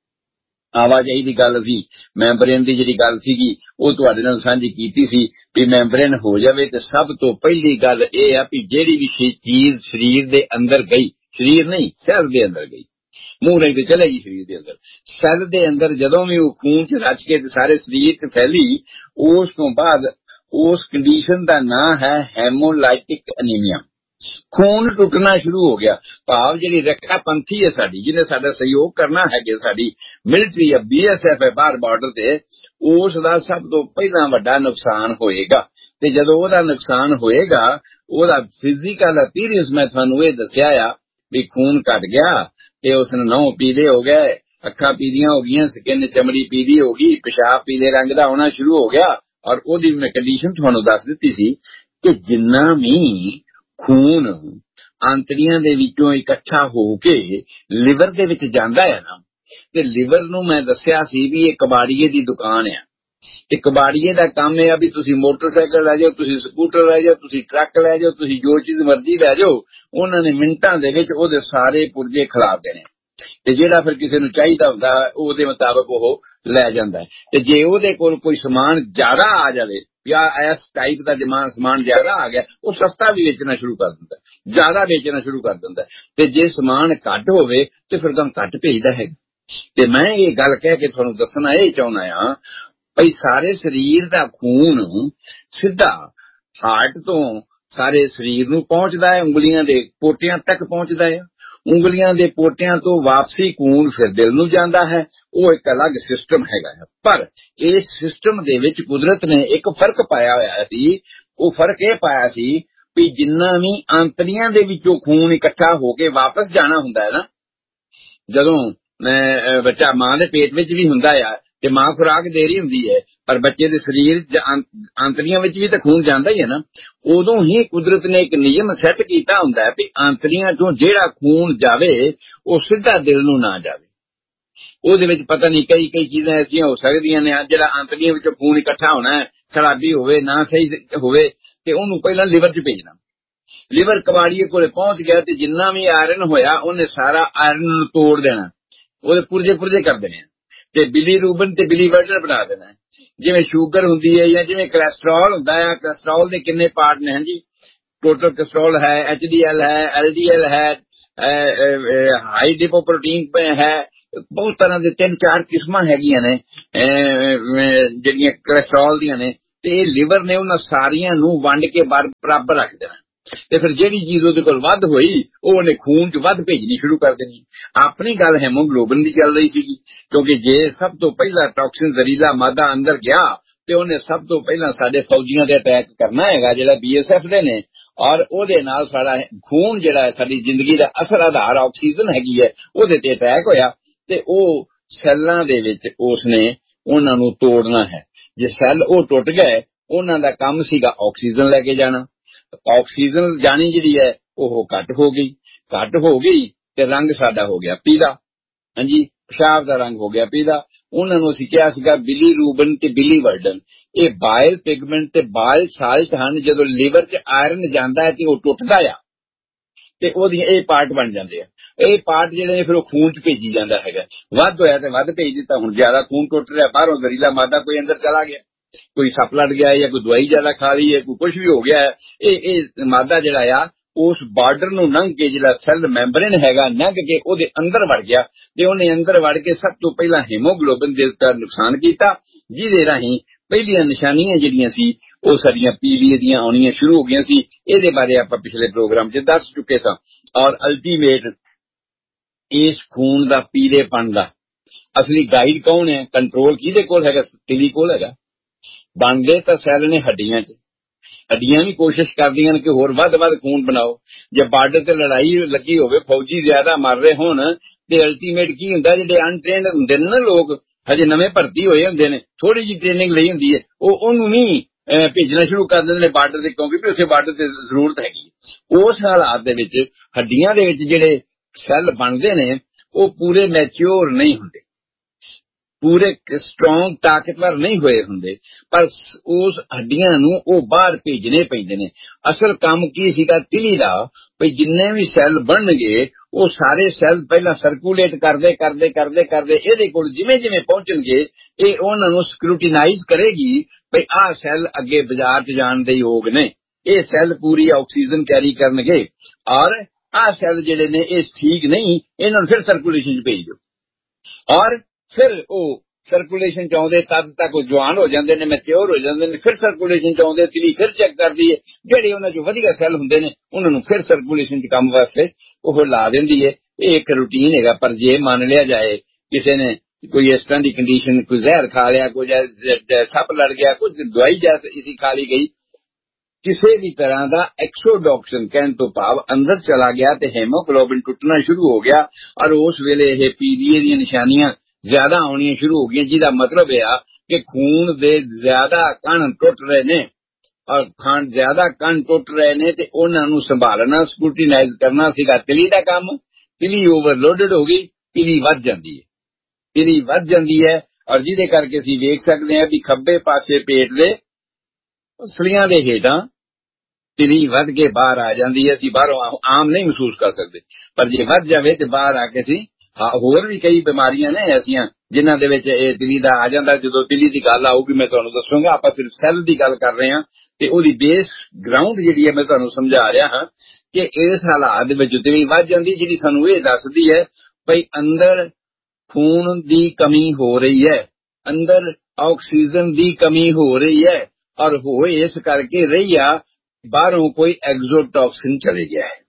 ਆਵਾਜਾਈ ਦੀ ਗੱਲ ਸੀ, ਮੈਂਬਰੇਨ ਦੀ ਜਿਹੜੀ ਗੱਲ ਸੀਗੀ ਉਹ ਤੁਹਾਡੇ ਨਾਲ ਸਾਂਝੀ ਕੀਤੀ ਸੀ ਵੀ ਮੈਂਬਰੇਨ ਹੋ ਜਾਵੇ ਤੇ ਸਭ ਤੋਂ ਪਹਿਲੀ ਗੱਲ ਇਹ ਆ ਵੀ ਜਿਹੜੀ ਵੀ ਚੀਜ਼ ਸਰੀਰ ਦੇ ਅੰਦਰ ਗਈ, ਸਰੀਰ ਨਹੀਂ ਸੈੱਲ ਦੇ ਅੰਦਰ ਗਈ, ਮੂੰਹ ਨਹੀਂ ਤੇ ਚਲੇਗੀ ਸਰੀਰ ਦੇ ਅੰਦਰ, ਸੈੱਲ ਦੇ ਅੰਦਰ ਜਦੋਂ ਵੀ ਉਹ ਖੂਨ 'ਚ ਰਚ ਕੇ ਤੇ ਸਾਰੇ ਸਰੀਰ 'ਚ ਫੈਲੀ, ਉਸ ਤੋਂ ਬਾਅਦ ਉਸ ਕੰਡੀਸ਼ਨ ਦਾ ਨਾਂ ਹੈ ਹੈਮੋਲਾਈਟਿਕ ਅਨੀਮੀਆ। ਖੂਨ ਟੁੱਟਣਾ ਸ਼ੁਰੂ ਹੋ ਗਿਆ। ਭਾਵ ਜਿਹੜੀ ਰੱਖਿਆ ਪੰਥੀ ਹੈ ਸਾਡੀ, ਜਿਹਨੇ ਸਾਡਾ ਸਹਿਯੋਗ ਕਰਨਾ ਹੈਗੇ, ਸਾਡੀ ਮਿਲਟਰੀ ਹੈ, ਬੀ ਐਸ ਐਫ ਹੈ ਬਾਹਰ ਬਾਰਡਰ ਤੇ, ਉਸ ਦਾ ਸਭ ਤੋਂ ਪਹਿਲਾਂ ਵੱਡਾ ਨੁਕਸਾਨ ਹੋਏਗਾ। ਤੇ ਜਦੋਂ ਉਹਦਾ ਨੁਕਸਾਨ ਹੋਏਗਾ, ਉਹਦਾ ਫਿਜ਼ੀਕਲ ਅਪੀਅਰੈਂਸ ਮੈਂ ਤੁਹਾਨੂੰ ਇਹ ਦੱਸਿਆ ਆ ਵੀ ਖੂਨ ਘਟ ਗਿਆ ਤੇ ਉਸਨੇ ਨਹੁੰ ਪੀਲੇ ਹੋ ਗਏ, ਅੱਖਾਂ ਪੀਲੀਆਂ ਹੋ ਗਈਆਂ, ਸਕਿਨ ਚਮੜੀ ਪੀਲੀ ਹੋ ਗਈ, ਪਿਸ਼ਾਬ ਪੀਲੇ ਰੰਗ ਦਾ ਹੋਣਾ ਸ਼ੁਰੂ ਹੋ ਗਿਆ। ਔਰ ਉਹਦੀ ਮੈਂ ਕੰਡੀਸ਼ਨ ਤੁਹਾਨੂੰ ਦੱਸ ਦਿੱਤੀ ਸੀ ਕਿ ਜਿੰਨਾ ਵੀ ਖੂਨ ਆਂਤੜੀਆਂ ਦੇ ਵਿੱਚੋਂ ਇਕੱਠਾ ਹੋ ਕੇ ਲਿਵਰ ਦੇ ਵਿੱਚ ਜਾਂਦਾ ਹੈ ਨਾ, ਤੇ ਲਿਵਰ ਨੂੰ ਮੈਂ ਦੱਸਿਆ ਸੀ ਵੀ ਇਹ ਕਬਾੜੀਏ ਦੀ ਦੁਕਾਨ ਆ। ਤੇ ਕਬਾੜੀਏ ਦਾ ਕੰਮ ਇਹ ਆ ਵੀ ਤੁਸੀਂ ਮੋਟਰਸਾਈਕਲ ਲੈ ਜਾਓ, ਤੁਸੀਂ ਸਕੂਟਰ ਲੈ ਜਾਓ, ਤੁਸੀਂ ਟਰੱਕ ਲੈ ਜਾਓ, ਤੁਸੀਂ ਜੋ ਚੀਜ਼ ਮਰਜ਼ੀ ਲੈ ਜਾਓ, ਉਹਨਾਂ ਨੇ ਮਿੰਟਾਂ ਦੇ ਵਿੱਚ ਉਹਦੇ ਸਾਰੇ ਪੁਰਜੇ ਖਿਲਾਰ ਦੇਣੇ। ਤੇ ਜਿਹੜਾ ਫਿਰ ਕਿਸੇ ਨੂੰ ਚਾਹੀਦਾ ਹੁੰਦਾ ਉਹਦੇ ਮੁਤਾਬਕ ਉਹ ਲੈ ਜਾਂਦਾ। ਤੇ ਜੇ ਉਹਦੇ ਕੋਲ ਕੋਈ ਸਮਾਨ ਜ਼ਿਆਦਾ ਆ ਜਾਵੇ ਜਾਂ ਇਸ ਟਾਈਪ ਦਾ ਦਿਮਾਗ ਸਮਾਨ ਜ਼ਿਆਦਾ ਆ ਗਿਆ, ਉਹ ਸਸਤਾ ਵੀ ਵੇਚਣਾ ਸ਼ੁਰੂ ਕਰ ਦਿੰਦਾ, ਜ਼ਿਆਦਾ ਵੇਚਣਾ ਸ਼ੁਰੂ ਕਰ ਦਿੰਦਾ। ਤੇ ਜੇ ਸਮਾਨ ਘੱਟ ਹੋਵੇ ਤੇ ਫਿਰ ਤਾਂ ਘੱਟ ਭੇਜਦਾ ਹੈ। ਤੇ ਮੈਂ ਇਹ ਗੱਲ ਕਹਿ ਕੇ ਤੁਹਾਨੂੰ ਦੱਸਣਾ ਇਹ ਚਾਹੁੰਦਾ ਆ ਭਈ ਸਾਰੇ ਸਰੀਰ ਦਾ ਖੂਨ ਸਿੱਧਾ ਹਾਰਟ ਤੋਂ ਸਾਰੇ ਸਰੀਰ ਨੂੰ ਪਹੁੰਚਦਾ ਹੈ, ਉਂਗਲੀਆਂ ਦੇ ਪੋਟਿਆਂ ਤੱਕ ਪਹੁੰਚਦਾ ਹੈ, ਉਂਗਲੀਆਂ ਦੇ ਪੋਟਿਆਂ ਤੋਂ ਵਾਪਸੀ ਖੂਨ ਫਿਰ ਦਿਲ ਨੂੰ ਜਾਂਦਾ ਹੈ। ਉਹ ਇੱਕ ਅਲੱਗ ਸਿਸਟਮ ਹੈਗਾ ਹੈ। ਪਰ ਇਸ ਸਿਸਟਮ ਦੇ ਵਿੱਚ ਕੁਦਰਤ ਨੇ ਇੱਕ ਫਰਕ ਪਾਇਆ ਹੋਇਆ ਸੀ। ਉਹ ਫਰਕ ਇਹ ਪਾਇਆ ਸੀ ਵੀ ਜਿੰਨਾ ਵੀ ਆਂਤੜੀਆਂ ਦੇ ਵਿੱਚੋਂ ਖੂਨ ਇਕੱਠਾ ਹੋ ਕੇ ਵਾਪਸ ਜਾਣਾ ਹੁੰਦਾ ਹੈ ਨਾ, ਜਦੋਂ ਬੱਚਾ ਮਾਂ ਦੇ ਪੇਟ ਵਿੱਚ ਵੀ ਹੁੰਦਾ ਆ ਤੇ ਮਾਂ ਖੁਰਾਕ ਦੇ ਰਹੀ ਹੁੰਦੀ ਹੈ, ਪਰ ਬੱਚੇ ਦੇ ਸਰੀਰ ਆਂਤੜੀਆਂ ਵਿੱਚ ਵੀ ਤਾਂ ਖੂਨ ਜਾਂਦਾ ਹੀ ਹੈ ਨਾ, ਉਦੋਂ ਹੀ ਕੁਦਰਤ ਨੇ ਇੱਕ ਨਿਯਮ ਸੈੱਟ ਕੀਤਾ ਹੁੰਦਾ ਹੈ ਵੀ ਆਂਤੜੀਆਂ ਤੋਂ ਜਿਹੜਾ ਖੂਨ ਜਾਵੇ ਉਹ ਸਿੱਧਾ ਦਿਲ ਨੂੰ ਨਾ ਜਾਵੇ। ਉਹਦੇ ਵਿੱਚ ਪਤਾ ਨਹੀਂ ਕਈ ਕਈ ਚੀਜ਼ਾਂ ਐਸੀਆਂ ਹੋ ਸਕਦੀਆਂ ਨੇ, ਜਿਹੜਾ ਆਂਤੜੀਆਂ ਵਿੱਚੋਂ ਖੂਨ ਇਕੱਠਾ ਹੋਣਾ ਹੈ, ਖਰਾਬੀ ਹੋਵੇ, ਨਾ ਸਹੀ ਹੋਵੇ, ਤੇ ਉਹਨੂੰ ਪਹਿਲਾਂ ਲਿਵਰ 'ਚ ਭੇਜਣਾ। ਲਿਵਰ ਕਬਾੜੀਏ ਕੋਲੇ ਪਹੁੰਚ ਗਿਆ ਤੇ ਜਿੰਨਾ ਵੀ ਆਇਰਨ ਹੋਇਆ ਉਹਨੇ ਸਾਰਾ ਆਇਰਨ ਨੂੰ ਤੋੜ ਦੇਣਾ, ਉਹਦੇ ਪੁਰਜੇ ਪੁਰਜੇ ਕਰ ਦੇਣੇ ਤੇ ਬਿਲੀਰੂਬਿਨ ਤੇ ਬਿਲੀਵਰਡਨ ਬਣਾ ਦੇਣਾ। ਜਿਵੇਂ ਸ਼ੂਗਰ ਹੁੰਦੀ ਹੈ ਜਾਂ ਜਿਵੇਂ ਕੋਲੈਸਟਰੋਲ ਹੁੰਦਾ ਹੈ, ਕੋਲੈਸਟਰੋਲ ਦੇ ਕਿੰਨੇ ਪਾਰਟ ਨੇ? ਹਾਂਜੀ, ਟੋਟਲ ਕੋਲੈਸਟਰੋਲ ਹੈ, ਐਚ ਡੀ ਐਲ ਹੈ, ਐਲ ਡੀ ਐਲ ਹੈ, ਹਾਈ ਲਿਪੋਪ੍ਰੋਟੀਨ ਹੈ, ਬਹੁਤ ਤਰ੍ਹਾਂ ਦੇ ਤਿੰਨ ਚਾਰ ਕਿਸਮਾਂ ਹੈਗੀਆਂ ਨੇ ਜਿਹੜੀਆਂ ਕੋਲੈਸਟਰੋਲ ਦੀਆਂ ਨੇ। ਤੇ ਇਹ ਲਿਵਰ ਨੇ ਉਹਨਾਂ ਸਾਰੀਆਂ ਨੂੰ ਵੰਡ ਕੇ ਬਰਾਬਰ ਰੱਖ ਦੇਣਾ ਤੇ ਫਿਰ ਜਿਹੜੀ ਚੀਜ਼ ਉਹਦੇ ਕੋਲ ਵੱਧ ਹੋਈ ਉਹ ਉਹਨੇ ਖੂਨ 'ਚ ਵੱਧ ਭੇਜਣੀ ਸ਼ੁਰੂ ਕਰ ਦੇਣੀ। ਆਪਣੀ ਗੱਲ ਹੈਮੋਗਲੋਬਿਨ ਦੀ ਚੱਲ ਰਹੀ ਸੀਗੀ, ਕਿਉਂਕਿ ਜੇ ਸਭ ਤੋਂ ਪਹਿਲਾਂ ਟੌਕਸਿਨ ਜ਼ਹਿਰੀਲਾ ਮਾਦਾ ਅੰਦਰ ਗਿਆ ਤੇ ਉਹਨੇ ਸਭ ਤੋਂ ਪਹਿਲਾਂ ਸਾਡੇ ਫੌਜੀਆਂ ਤੇ ਅਟੈਕ ਕਰਨਾ ਹੈਗਾ, ਜਿਹੜਾ ਬੀ ਐਸ ਐਫ ਦੇ ਨੇ, ਔਰ ਉਹਦੇ ਨਾਲ ਸਾਡਾ ਖੂਨ ਜਿਹੜਾ ਹੈ, ਸਾਡੀ ਜ਼ਿੰਦਗੀ ਦਾ ਅਸਲ ਆਧਾਰ ਆਕਸੀਜਨ ਹੈਗੀ ਹੈ, ਉਹਦੇ ਤੇ ਅਟੈਕ ਹੋਇਆ ਤੇ ਉਹ ਸੈੱਲਾਂ ਦੇ ਵਿੱਚ ਉਸਨੇ ਉਹਨਾਂ ਨੂੰ ਤੋੜਨਾ ਹੈ। ਜੇ ਸੈੱਲ ਉਹ ਟੁੱਟ ਗਏ, ਉਹਨਾਂ ਦਾ ਕੰਮ ਸੀਗਾ ਆਕਸੀਜਨ ਲੈ ਕੇ ਜਾਣਾ। ਆਕਸੀਜਨ ਜਾਣੀ ਜਿਹੜੀ ਹੈ ਉਹ ਘੱਟ ਹੋ ਗਈ, ਘੱਟ ਹੋ ਗਈ ਤੇ ਰੰਗ ਸਾਡਾ ਹੋ ਗਿਆ ਪੀਲਾ। ਹਾਂਜੀ, ਪਿਸ਼ਾਬ ਦਾ ਰੰਗ ਹੋ ਗਿਆ ਪੀਲਾ। ਉਹਨਾਂ ਨੂੰ ਅਸੀਂ ਕਿਹਾ ਸੀਗਾ ਬਿਲੀਰੂਬਿਨ ਤੇ ਬਿਲੀਵਰਡਨ, ਇਹ ਬਾਇਲ ਪਿਗਮੈਂਟ ਤੇ ਬਾਇਲ ਸਾਲਟ ਹਨ। ਜਦੋਂ ਲਿਵਰ 'ਚ ਆਇਰਨ ਜਾਂਦਾ ਹੈ ਤੇ ਉਹ ਟੁੱਟਦਾ ਆ ਤੇ ਉਹਦੀਆਂ ਇਹ ਪਾਰਟ ਬਣ ਜਾਂਦੇ ਆ। ਇਹ ਪਾਰਟ ਜਿਹੜੇ ਨੇ ਫਿਰ ਉਹ ਖੂਨ 'ਚ ਭੇਜੀ ਜਾਂਦਾ ਹੈਗਾ, ਵੱਧ ਹੋਇਆ ਤੇ ਵੱਧ ਭੇਜ ਦਿੱਤਾ। ਹੁਣ ਜ਼ਿਆਦਾ ਖੂਨ ਟੁੱਟ ਰਿਹਾ, ਬਾਹਰੋਂ ਜ਼ਹਿਰੀਲਾ ਮਾਦਾ ਕੋਈ ਅੰਦਰ ਚਲਾ ਗਿਆ, ਕੋਈ ਸੱਪ ਲੜ ਗਿਆ ਜਾਂ ਕੋਈ ਦਵਾਈ ਜ਼ਿਆਦਾ ਖਾ ਲਈ ਹੈ, ਕੋਈ ਕੁਝ ਵੀ ਹੋ ਗਿਆ ਹੈ, ਇਹ ਇਹ ਮਾਦਾ ਜਿਹੜਾ ਆ ਉਸ ਬਾਰਡਰ ਨੂੰ ਲੰਘ ਕੇ ਜਿਹੜਾ ਸੈੱਲ ਮੈਂਬਰੇਨ ਹੈਗਾ ਲੰਘ ਕੇ ਉਹਦੇ ਅੰਦਰ ਵੜ ਗਿਆ ਤੇ ਉਹਨੇ ਅੰਦਰ ਵੜ ਕੇ ਸਭ ਤੋਂ ਪਹਿਲਾਂ ਹੀਮੋਗਲੋਬਿਨ ਦੇ ਉੱਤੇ ਨੁਕਸਾਨ ਕੀਤਾ, ਜਿਹਦੇ ਰਾਹੀਂ ਪਹਿਲੀਆਂ ਨਿਸ਼ਾਨੀਆਂ ਜਿਹੜੀਆਂ ਸੀ ਉਹ ਸਾਡੀਆਂ ਪੀਲੀਏ ਦੀਆਂ ਆਉਣੀਆਂ ਸ਼ੁਰੂ ਹੋ ਗਈਆਂ ਸੀ। ਇਹਦੇ ਬਾਰੇ ਆਪਾਂ ਪਿਛਲੇ ਪ੍ਰੋਗਰਾਮ 'ਚ ਦੱਸ ਚੁੱਕੇ ਸਾਂ। ਔਰ ਅਲਟੀਮੇਟ ਇਸ ਖੂਨ ਦਾ ਪੀਲੇਪਣ ਦਾ ਅਸਲੀ ਗਾਈਡ ਕੌਣ ਹੈ? ਕੰਟਰੋਲ ਕਿਹਦੇ ਕੋਲ ਹੈਗਾ? ਤਿਲੀ ਕੋਲ ਹੈਗਾ। ਬਣਦੇ ਤਾਂ ਸੈੱਲ ਨੇ ਹੱਡੀਆਂ 'ਚ, ਹੱਡੀਆਂ ਵੀ ਕੋਸ਼ਿਸ਼ ਕਰਦੀਆਂ ਨੇ ਕਿ ਹੋਰ ਵੱਧ ਵੱਧ ਖੂਨ ਬਣਾਓ। ਜੇ ਬਾਰਡਰ ਤੇ ਲੜਾਈ ਲੱਗੀ ਹੋਵੇ, ਫੌਜੀ ਜ਼ਿਆਦਾ ਮਰ ਰਹੇ ਹੋਣ ਤੇ ਅਲਟੀਮੇਟ ਕੀ ਹੁੰਦਾ, ਜਿਹੜੇ ਅਨਟ੍ਰੇਨਡ ਹੁੰਦੇ ਨੇ ਨਾ ਲੋਕ, ਹਜੇ ਨਵੇਂ ਭਰਤੀ ਹੋਏ ਹੁੰਦੇ ਨੇ, ਥੋੜੀ ਜਿਹੀ ਟ੍ਰੇਨਿੰਗ ਲਈ ਹੁੰਦੀ ਹੈ, ਉਹ ਉਹਨੂੰ ਨਹੀਂ ਭੇਜਣਾ ਸ਼ੁਰੂ ਕਰ ਦਿੰਦੇ ਨੇ ਬਾਰਡਰ ਤੇ, ਕਿਉਂਕਿ ਉੱਥੇ ਬਾਰਡਰ ਤੇ ਜ਼ਰੂਰਤ ਹੈਗੀ। ਉਸ ਹਾਲਾਤ ਦੇ ਵਿੱਚ ਹੱਡੀਆਂ ਦੇ ਵਿੱਚ ਜਿਹੜੇ ਸੈੱਲ ਬਣਦੇ ਨੇ ਉਹ ਪੂਰੇ ਮੈਚਿਓਰ ਨਹੀਂ ਹੁੰਦੇ, ਪੂਰੇ ਸਟਰੋਂਗ ਤਾਕਤਵਰ ਨਹੀਂ ਹੋਏ ਹੁੰਦੇ, ਪਰ ਉਸ ਹੱਡੀਆਂ ਨੂੰ ਉਹ ਬਾਹਰ ਭੇਜਣੇ ਪੈਂਦੇ ਨੇ। ਅਸਲ ਕੰਮ ਕੀ ਸੀਗਾ ਤਿਲੀ ਦਾ, ਵੀ ਜਿੰਨੇ ਵੀ ਸੈੱਲ ਬਣਨਗੇ ਉਹ ਸਾਰੇ ਸੈੱਲ ਪਹਿਲਾਂ ਸਰਕੂਲੇਟ ਕਰਦੇ ਕਰਦੇ ਕਰਦੇ ਕਰਦੇ ਇਹਦੇ ਕੋਲ ਜਿਵੇਂ ਜਿਵੇਂ ਪਹੁੰਚਣਗੇ ਇਹ ਉਹਨਾਂ ਨੂੰ ਸਕਰੂਟੀਨਾਈਜ਼ ਕਰੇਗੀ ਵੀ ਆਹ ਸੈੱਲ ਅੱਗੇ ਬਾਜ਼ਾਰ 'ਚ ਜਾਣ ਦੇ ਯੋਗ ਨੇ, ਇਹ ਸੈੱਲ ਪੂਰੀ ਆਕਸੀਜਨ ਕੈਰੀ ਕਰਨਗੇ, ਔਰ ਆਹ ਸੈੱਲ ਜਿਹੜੇ ਨੇ ਇਹ ਠੀਕ ਨਹੀਂ, ਇਹਨਾਂ ਨੂੰ ਫਿਰ ਸਰਕੂਲੇਸ਼ਨ 'ਚ ਭੇਜ ਦਿਓ। ਔਰ ਫਿਰ ਉਹ ਸਰਕੂਲੇਸ਼ਨ 'ਚ ਆਉਂਦੇ ਤਦ ਤੱਕ ਉਹ ਜਵਾਨ ਹੋ ਜਾਂਦੇ ਨੇ, ਮੈਚਿਓਰ ਹੋ ਜਾਂਦੇ ਨੇ, ਫਿਰ ਸਰਕੂਲੇਸ਼ਨ 'ਚ ਆਉਂਦੇ ਤਿਲੀ ਫਿਰ ਚੈੱਕ ਕਰਦੀ ਹੈ, ਜਿਹੜੇ ਉਹਨਾਂ 'ਚ ਵਧੀਆ ਸੈੱਲ ਹੁੰਦੇ ਨੇ ਉਹਨਾਂ ਨੂੰ ਫਿਰ ਸਰਕੂਲੇਸ਼ਨ 'ਚ ਕੰਮ ਵਾਸਤੇ ਉਹ ਲਾ ਦਿੰਦੀ ਹੈ। ਇਹ ਇੱਕ ਰੂਟੀਨ ਹੈਗਾ। ਪਰ ਜੇ ਮੰਨ ਲਿਆ ਜਾਏ ਕਿਸੇ ਨੇ ਕੋਈ ਇਸ ਤਰ੍ਹਾਂ ਦੀ ਕੰਡੀਸ਼ਨ, ਕੋਈ ਜ਼ਹਿਰ ਖਾ ਲਿਆ, ਕੋਈ ਸੱਪ ਲੜ ਗਿਆ, ਕੁਝ ਦਵਾਈ ਜੈਸੀ ਖਾ ਲਈ ਗਈ, ਕਿਸੇ ਵੀ ਤਰ੍ਹਾਂ ਦਾ ਐਕਸੋਡੋਕਸਿਨ ਕਹਿਣ ਤੋਂ ਭਾਵ ਅੰਦਰ ਚਲਾ ਗਿਆ ਤੇ ਹੈਮੋਗਲੋਬਿਨ ਟੁੱਟਣਾ ਸ਼ੁਰੂ ਹੋ ਗਿਆ, ਔਰ ਉਸ ਵੇਲੇ ਇਹ ਪੀਲੀਏ ਦੀਆਂ ਨਿਸ਼ਾਨੀਆਂ ਜ਼ਿਆਦਾ ਆਉਣੀਆਂ ਸ਼ੁਰੂ ਹੋ ਗਈਆਂ, ਜਿਹਦਾ ਮਤਲਬ ਇਹ ਆ ਕਿ ਖੂਨ ਦੇ ਜ਼ਿਆਦਾ ਕਣ ਟੁੱਟ ਰਹੇ ਨੇ, ਔਰ ਖਾਣ ਜ਼ਿਆਦਾ ਕਣ ਟੁੱਟ ਰਹੇ ਨੇ ਤੇ ਉਹਨਾਂ ਨੂੰ ਸੰਭਾਲਣਾ, ਸਕੂਟੀਨਾਈਜ਼ ਕਰਨਾ ਸੀਗਾ ਤਿਲੀ ਦਾ ਕੰਮ। ਤਿਲੀ ਓਵਰਲੋਡਡ ਹੋ ਗਈ, ਤਿਲੀ ਵੱਧ ਜਾਂਦੀ ਹੈ, ਤਿਲੀ ਵੱਧ ਜਾਂਦੀ ਹੈ, ਔਰ ਜਿਹਦੇ ਕਰਕੇ ਅਸੀਂ ਵੇਖ ਸਕਦੇ ਹਾਂ ਵੀ ਖੱਬੇ ਪਾਸੇ ਪੇਟ ਦੇ ਸਲੀਆਂ ਦੇ ਹੇਠਾਂ ਤਿਲੀ ਵੱਧ ਕੇ ਬਾਹਰ ਆ ਜਾਂਦੀ ਹੈ। ਅਸੀਂ ਬਾਹਰੋਂ ਆਮ ਨਹੀਂ ਮਹਿਸੂਸ ਕਰ ਸਕਦੇ, ਪਰ ਜੇ ਵੱਧ ਜਾਵੇ ਤੇ ਬਾਹਰ ਆ ਕੇ ਅਸੀਂ ਹੋਰ ਵੀ ਕਈ ਬਿਮਾਰੀਆਂ ਨੇ ਐਸੀਆਂ ਜਿਨ੍ਹਾਂ ਦੇ ਵਿੱਚ ਇਹ ਤਿਲੀ ਦਾ ਆ ਜਾਂਦਾ। ਜਦੋਂ ਤਿਲੀ ਦੀ ਗੱਲ ਆਊਗੀ ਮੈਂ ਤੁਹਾਨੂੰ ਦੱਸੂਗਾ। ਆਪਾਂ ਸਿਰਫ ਸੈੱਲ ਦੀ ਗੱਲ ਕਰ ਰਹੇ ਹਾਂ ਤੇ ਉਹਦੀ ਬੇਸ ਗਰਾਊਂਡ ਜਿਹੜੀ ਹੈ ਮੈਂ ਤੁਹਾਨੂੰ ਸਮਝਾ ਰਿਹਾ ਹਾਂ ਕਿ ਇਸ ਹਾਲਾਤ ਦੇ ਵਿੱਚ ਤਿਲੀ ਵੱਧ ਜਾਂਦੀ, ਜਿਹੜੀ ਸਾਨੂੰ ਇਹ ਦੱਸਦੀ ਹੈ ਭਈ ਅੰਦਰ ਖੂਨ ਦੀ ਕਮੀ ਹੋ ਰਹੀ ਹੈ, ਅੰਦਰ ਆਕਸੀਜਨ ਦੀ ਕਮੀ ਹੋ ਰਹੀ ਹੈ, ਔਰ ਹੋ ਇਸ ਕਰਕੇ ਰਹੀ ਆ ਬਾਹਰੋਂ ਕੋਈ ਐਗਜ਼ੋਟੌਕਸਿਨ ਚਲੇ ਗਿਆ ਹੈ,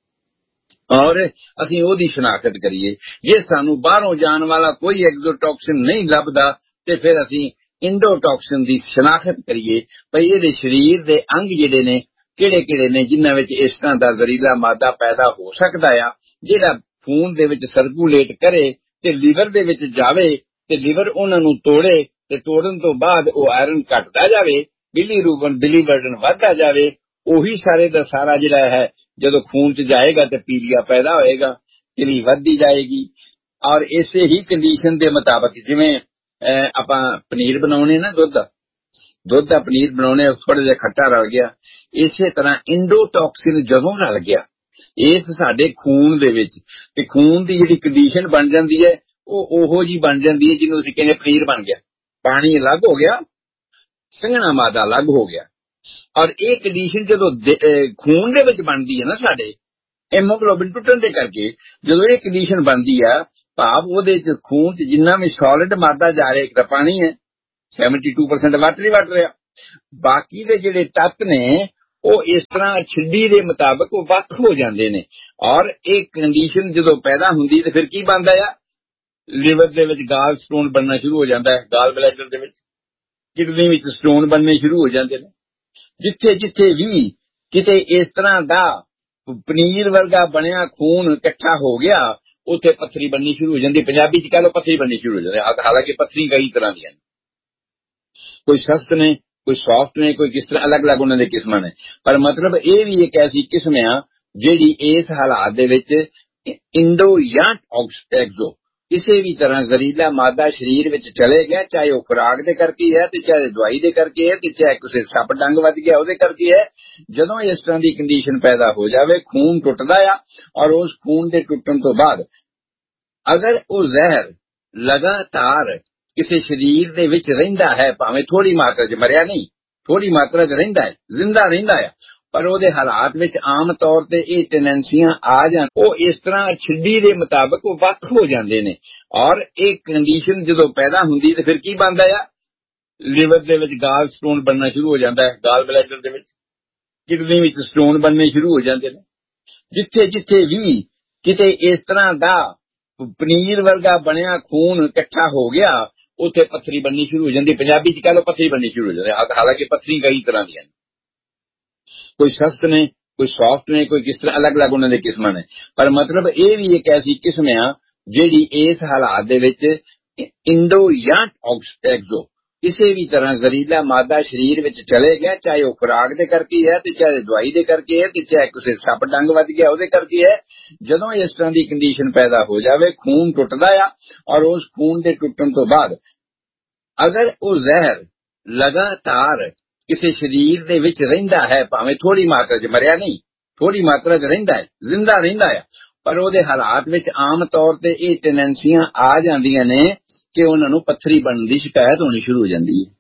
ਔਰ ਅਸੀਂ ਉਹਦੀ ਸ਼ਨਾਖਤ ਕਰੀਏ। ਜੇ ਸਾਨੂੰ ਬਾਹਰੋਂ ਜਾਣ ਵਾਲਾ ਕੋਈ ਐਗਜ਼ੋਟੌਕਸਿਨ ਨਹੀਂ ਲੱਭਦਾ ਤੇ ਫਿਰ ਅਸੀਂ ਇੰਡੋਟੌਕਸਿਨ ਦੀ ਸ਼ਨਾਖਤ ਕਰੀਏ ਭਈ ਇਹਦੇ ਸਰੀਰ ਦੇ ਅੰਗ ਜਿਹੜੇ ਨੇ ਕਿਹੜੇ ਕਿਹੜੇ ਨੇ ਜਿਨ੍ਹਾਂ ਵਿੱਚ ਇਸ ਤਰ੍ਹਾਂ ਦਾ ਜ਼ਹਿਰੀਲਾ ਮਾਦਾ ਪੈਦਾ ਹੋ ਸਕਦਾ ਆ, ਜਿਹੜਾ ਖੂਨ ਦੇ ਵਿੱਚ ਸਰਕੂਲੇਟ ਕਰੇ ਤੇ ਲਿਵਰ ਦੇ ਵਿੱਚ ਜਾਵੇ ਤੇ ਲਿਵਰ ਉਹਨਾਂ ਨੂੰ ਤੋੜੇ ਤੇ ਤੋੜਨ ਤੋਂ ਬਾਅਦ ਉਹ ਆਇਰਨ ਘਟਦਾ ਜਾਵੇ, ਬਿਲੀਰੂਬਿਨ ਬਿਲੀਵਰਡਨ ਵੱਧਦਾ ਜਾਵੇ। ਉਹੀ ਸਾਰੇ ਦਾ ਸਾਰਾ ਜਿਹੜਾ ਹੈ ਜਦੋਂ ਖੂਨ 'ਚ ਜਾਏਗਾ ਤੇ ਪੀਲੀਆ ਪੈਦਾ ਹੋਏਗਾ, ਤਿਲੀ ਵੱਧਦੀ ਜਾਏਗੀ। ਔਰ ਇਸੇ ਹੀ ਕੰਡੀਸ਼ਨ ਦੇ ਮੁਤਾਬਕ ਜਿਵੇਂ ਆਪਾਂ ਪਨੀਰ ਬਣਾਉਣੇ ਨਾ ਦੁੱਧ, ਦੁੱਧ ਦਾ ਪਨੀਰ ਬਣਾਉਣੇ ਥੋੜਾ ਜਿਹਾ ਖੱਟਾ ਰਲ ਗਿਆ। ਇਸੇ ਤਰ੍ਹਾਂ ਇੰਡੋਟੌਕਸਿਨ ਜਦੋਂ ਰਲ ਗਿਆ ਇਸ ਸਾਡੇ ਖੂਨ ਦੇ ਵਿੱਚ, ਤੇ ਖੂਨ ਦੀ ਜਿਹੜੀ ਕੰਡੀਸ਼ਨ ਬਣ ਜਾਂਦੀ ਹੈ ਉਹ ਉਹੋ ਜੀ ਬਣ ਜਾਂਦੀ ਹੈ ਜਿਹਨੂੰ ਅਸੀਂ ਕਹਿੰਦੇ ਪਨੀਰ ਬਣ ਗਿਆ। ਪਾਣੀ ਅਲੱਗ ਹੋ ਗਿਆ, ਸੰਘਣਾ ਮਾਦਾ ਅਲੱਗ ਹੋ ਗਿਆ। ਔਰ ਇਹ ਕੰਡੀਸ਼ਨ ਜਦੋਂ ਖੂਨ ਦੇ ਵਿੱਚ ਬਣਦੀ ਹੈ ਨਾ ਸਾਡੇ ਹੈਮੋਗਲੋਬਿਨ ਟੁੱਟਣ ਦੇ ਕਰਕੇ, ਜਦੋਂ ਇਹ ਕੰਡੀਸ਼ਨ ਬਣਦੀ ਆ, ਭਾਵ ਉਹਦੇ ਚ ਖੂਨ ਚ ਜਿੰਨਾ ਵੀ ਸੋਲਿਡ ਮਾਦਾ ਜਾ ਰਿਹਾ, ਇੱਕ ਤਾਂ ਪਾਣੀ ਹੈ, ਸੈਵਨਟੀ ਟੂ ਪਰਸੈਂਟ ਵਾਟਰ ਹੀ ਵਾਟਰ ਰਿਹਾ, ਬਾਕੀ ਦੇ ਜਿਹੜੇ ਤੱਤ ਨੇ ਉਹ ਇਸ ਤਰ੍ਹਾਂ ਛਿੱਡੀ ਦੇ ਮੁਤਾਬਕ ਉਹ ਵੱਖ ਹੋ ਜਾਂਦੇ ਨੇ। ਔਰ ਇਹ ਕੰਡੀਸ਼ਨ ਜਦੋਂ ਪੈਦਾ ਹੁੰਦੀ ਤੇ ਫਿਰ ਕੀ ਬਣਦਾ ਆ, ਲਿਵਰ ਦੇ ਵਿੱਚ ਗਾਲ ਸਟੋਨ ਬਣਨਾ ਸ਼ੁਰੂ ਹੋ ਜਾਂਦਾ ਹੈ, ਗਾਲ ਬਲੈਡਰ ਦੇ ਵਿੱਚ, ਕਿਡਨੀ ਵਿੱਚ ਸਟੋਨ ਬਣਨੇ ਸ਼ੁਰੂ ਹੋ ਜਾਂਦੇ ਨੇ। ਜਿੱਥੇ ਜਿੱਥੇ ਵੀ ਕਿਤੇ ਇਸ ਤਰ੍ਹਾਂ ਦਾ ਪਨੀਰ ਵਰਗਾ ਬਣਿਆ ਖੂਨ ਇਕੱਠਾ ਹੋ ਗਿਆ, ਉੱਥੇ ਪੱਥਰੀ ਬਣਨੀ ਸ਼ੁਰੂ ਹੋ ਜਾਂਦੀ। ਪੰਜਾਬੀ ਚ ਕਹਿ ਲਓ ਪੱਥਰੀ ਬਣਨੀ ਸ਼ੁਰੂ ਹੋ ਜਾਂਦੀ। ਹਾਲਾਂਕਿ ਪੱਥਰੀ ਕਈ ਤਰ੍ਹਾਂ ਦੀਆਂ ਨੇ, ਕੋਈ ਸਖਤ ਨੇ, ਕੋਈ ਸੌਫਟ ਨੇ, ਕੋਈ ਕਿਸ ਤਰ੍ਹਾਂ, ਅਲੱਗ ਅਲੱਗ ਉਹਨਾਂ ਦੇ ਕਿਸਮਾਂ ਨੇ। ਪਰ ਮਤਲਬ ਇਹ ਵੀ ਇੱਕ ਐਸੀ ਕਿਸਮ ਆ ਜਿਹੜੀ ਇਸ ਹਾਲਾਤ ਦੇ ਵਿੱਚ ਇੰਡੋ ਜਾਂ ਐਕਸੋ ਕਿਸੇ ਵੀ ਤਰ੍ਹਾਂ ਜ਼ਹਿਰੀਲਾ ਮਾਦਾ ਸਰੀਰ ਵਿੱਚ ਚਲੇ ਗਿਆ, ਚਾਹੇ ਉਹ ਖੁਰਾਕ ਦੇ ਕਰਕੇ ਹੈ, ਤੇ ਚਾਹੇ ਦਵਾਈ ਦੇ ਕਰਕੇ ਹੈ, ਤੇ ਚਾਹੇ ਕਿਸੇ ਸੱਪ ਡੰਗ ਵੱਜ ਗਿਆ ਉਹਦੇ ਕਰਕੇ ਹੈ। ਜਦੋਂ ਇਸ ਤਰ੍ਹਾਂ ਦੀ ਕੰਡੀਸ਼ਨ ਪੈਦਾ ਹੋ ਜਾਵੇ, ਖੂਨ ਟੁੱਟਦਾ ਆ, ਔਰ ਉਸ ਖੂਨ ਦੇ ਟੁੱਟਣ ਤੋਂ ਬਾਅਦ ਅਗਰ ਉਹ ਜ਼ਹਿਰ ਲਗਾਤਾਰ ਕਿਸੇ ਸਰੀਰ ਦੇ ਵਿੱਚ ਰਹਿੰਦਾ ਹੈ, ਭਾਵੇਂ ਥੋੜੀ ਮਾਤਰਾ 'ਚ, ਮਰਿਆ ਨਹੀਂ, ਥੋੜੀ ਮਾਤਰਾ 'ਚ ਰਹਿੰਦਾ ਹੈ, ਜ਼ਿੰਦਾ ਰਹਿੰਦਾ ਹੈ, ਪਰ ਉਹਦੇ ਹਾਲਾਤ ਵਿੱਚ ਆਮ ਤੌਰ ਤੇ ਇਹ ਟੈਂਡੈਂਸੀਆਂ ਆ ਜਾਣ, ਉਹ ਇਸ ਤਰ੍ਹਾਂ ਛਿੱਡੀ ਦੇ ਮੁਤਾਬਕ ਉਹ ਵੱਖ ਹੋ ਜਾਂਦੇ ਨੇ। ਔਰ ਇਹ ਕੰਡੀਸ਼ਨ ਜਦੋਂ ਪੈਦਾ ਹੁੰਦੀ ਤੇ ਫਿਰ ਕੀ ਬਣਦਾ ਆ, ਲਿਵਰ ਦੇ ਵਿੱਚ ਗਾਲ ਸਟੋਨ ਬਣਨਾ ਸ਼ੁਰੂ ਹੋ ਜਾਂਦਾ ਹੈ, ਗਾਲ ਬਲੈਡਰ ਦੇ ਵਿੱਚ, ਕਿਡਨੀ ਵਿੱਚ ਸਟੋਨ ਬਣਨੇ ਸ਼ੁਰੂ ਹੋ ਜਾਂਦੇ ਨੇ। ਜਿੱਥੇ ਜਿੱਥੇ ਵੀ ਕਿਤੇ ਇਸ ਤਰ੍ਹਾਂ ਦਾ ਪਨੀਰ ਵਰਗਾ ਬਣਿਆ ਖੂਨ ਇਕੱਠਾ ਹੋ ਗਿਆ, ਉੱਥੇ ਪੱਥਰੀ ਬਣਨੀ ਸ਼ੁਰੂ ਹੋ ਜਾਂਦੀ। ਪੰਜਾਬੀ ਚ ਕਹਿ ਲਓ ਪੱਥਰੀ ਬਣਨੀ ਸ਼ੁਰੂ ਹੋ ਜਾਂਦੀ। ਹਾਲਾਂਕਿ ਪੱਥਰੀ ਕਈ ਤਰ੍ਹਾਂ ਦੀਆਂ ਨੇ, ਕੋਈ ਸਖਤ ਨੇ, ਕੋਈ ਸੌਫਟ ਨੇ, ਕੋਈ ਕਿਸ ਤਰ੍ਹਾਂ, ਅਲੱਗ ਅਲੱਗ ਉਹਨਾਂ ਦੇ ਕਿਸਮਾਂ ਨੇ। ਪਰ ਮਤਲਬ ਇਹ ਵੀ ਇੱਕ ਐਸੀ ਕਿਸਮ ਆ ਜਿਹੜੀ ਇਸ ਹਾਲਾਤ ਦੇ ਵਿੱਚ ਇੰਡੋ ਜਾਂ ਐਕਸੋ ਕਿਸੇ ਵੀ ਤਰ੍ਹਾਂ ਜ਼ਹਿਰੀਲਾ ਮਾਦਾ ਸਰੀਰ ਵਿੱਚ ਚਲੇ ਗਿਆ, ਚਾਹੇ ਉਹ ਖੁਰਾਕ ਦੇ ਕਰਕੇ ਹੈ, ਤੇ ਚਾਹੇ ਦਵਾਈ ਦੇ ਕਰਕੇ ਹੈ, ਤੇ ਚਾਹੇ ਕਿਸੇ ਸੱਪ ਡੰਗ ਵੱਜ ਗਿਆ ਉਹਦੇ ਕਰਕੇ ਹੈ। ਜਦੋਂ ਇਸ ਤਰ੍ਹਾਂ ਦੀ ਕੰਡੀਸ਼ਨ ਪੈਦਾ ਹੋ ਜਾਵੇ, ਖੂਨ ਟੁੱਟਦਾ ਆ, ਔਰ ਉਸ ਖੂਨ ਦੇ ਟੁੱਟਣ ਤੋਂ ਬਾਅਦ ਅਗਰ ਉਹ ਜ਼ਹਿਰ ਲਗਾਤਾਰ ਕਿਸੇ ਸਰੀਰ ਦੇ ਵਿੱਚ ਰਹਿੰਦਾ ਹੈ, ਭਾਵੇਂ ਥੋੜੀ ਮਾਤਰਾ 'ਚ, ਮਰਿਆ ਨਹੀਂ, ਥੋੜੀ ਮਾਤਰਾ 'ਚ ਰਹਿੰਦਾ ਹੈ, ਜ਼ਿੰਦਾ ਰਹਿੰਦਾ ਹੈ, ਪਰ ਉਹਦੇ ਹਾਲਾਤ ਵਿੱਚ ਆਮ ਤੌਰ ਤੇ ਇਹ ਟੈਂਡੈਂਸੀਆਂ ਆ ਜਾਂਦੀਆਂ ਨੇ ਕਿ ਉਹਨਾਂ ਨੂੰ ਪੱਥਰੀ ਬਣਨ ਦੀ ਸ਼ਿਕਾਇਤ ਹੋਣੀ ਸ਼ੁਰੂ ਹੋ ਜਾਂਦੀ ਹੈ।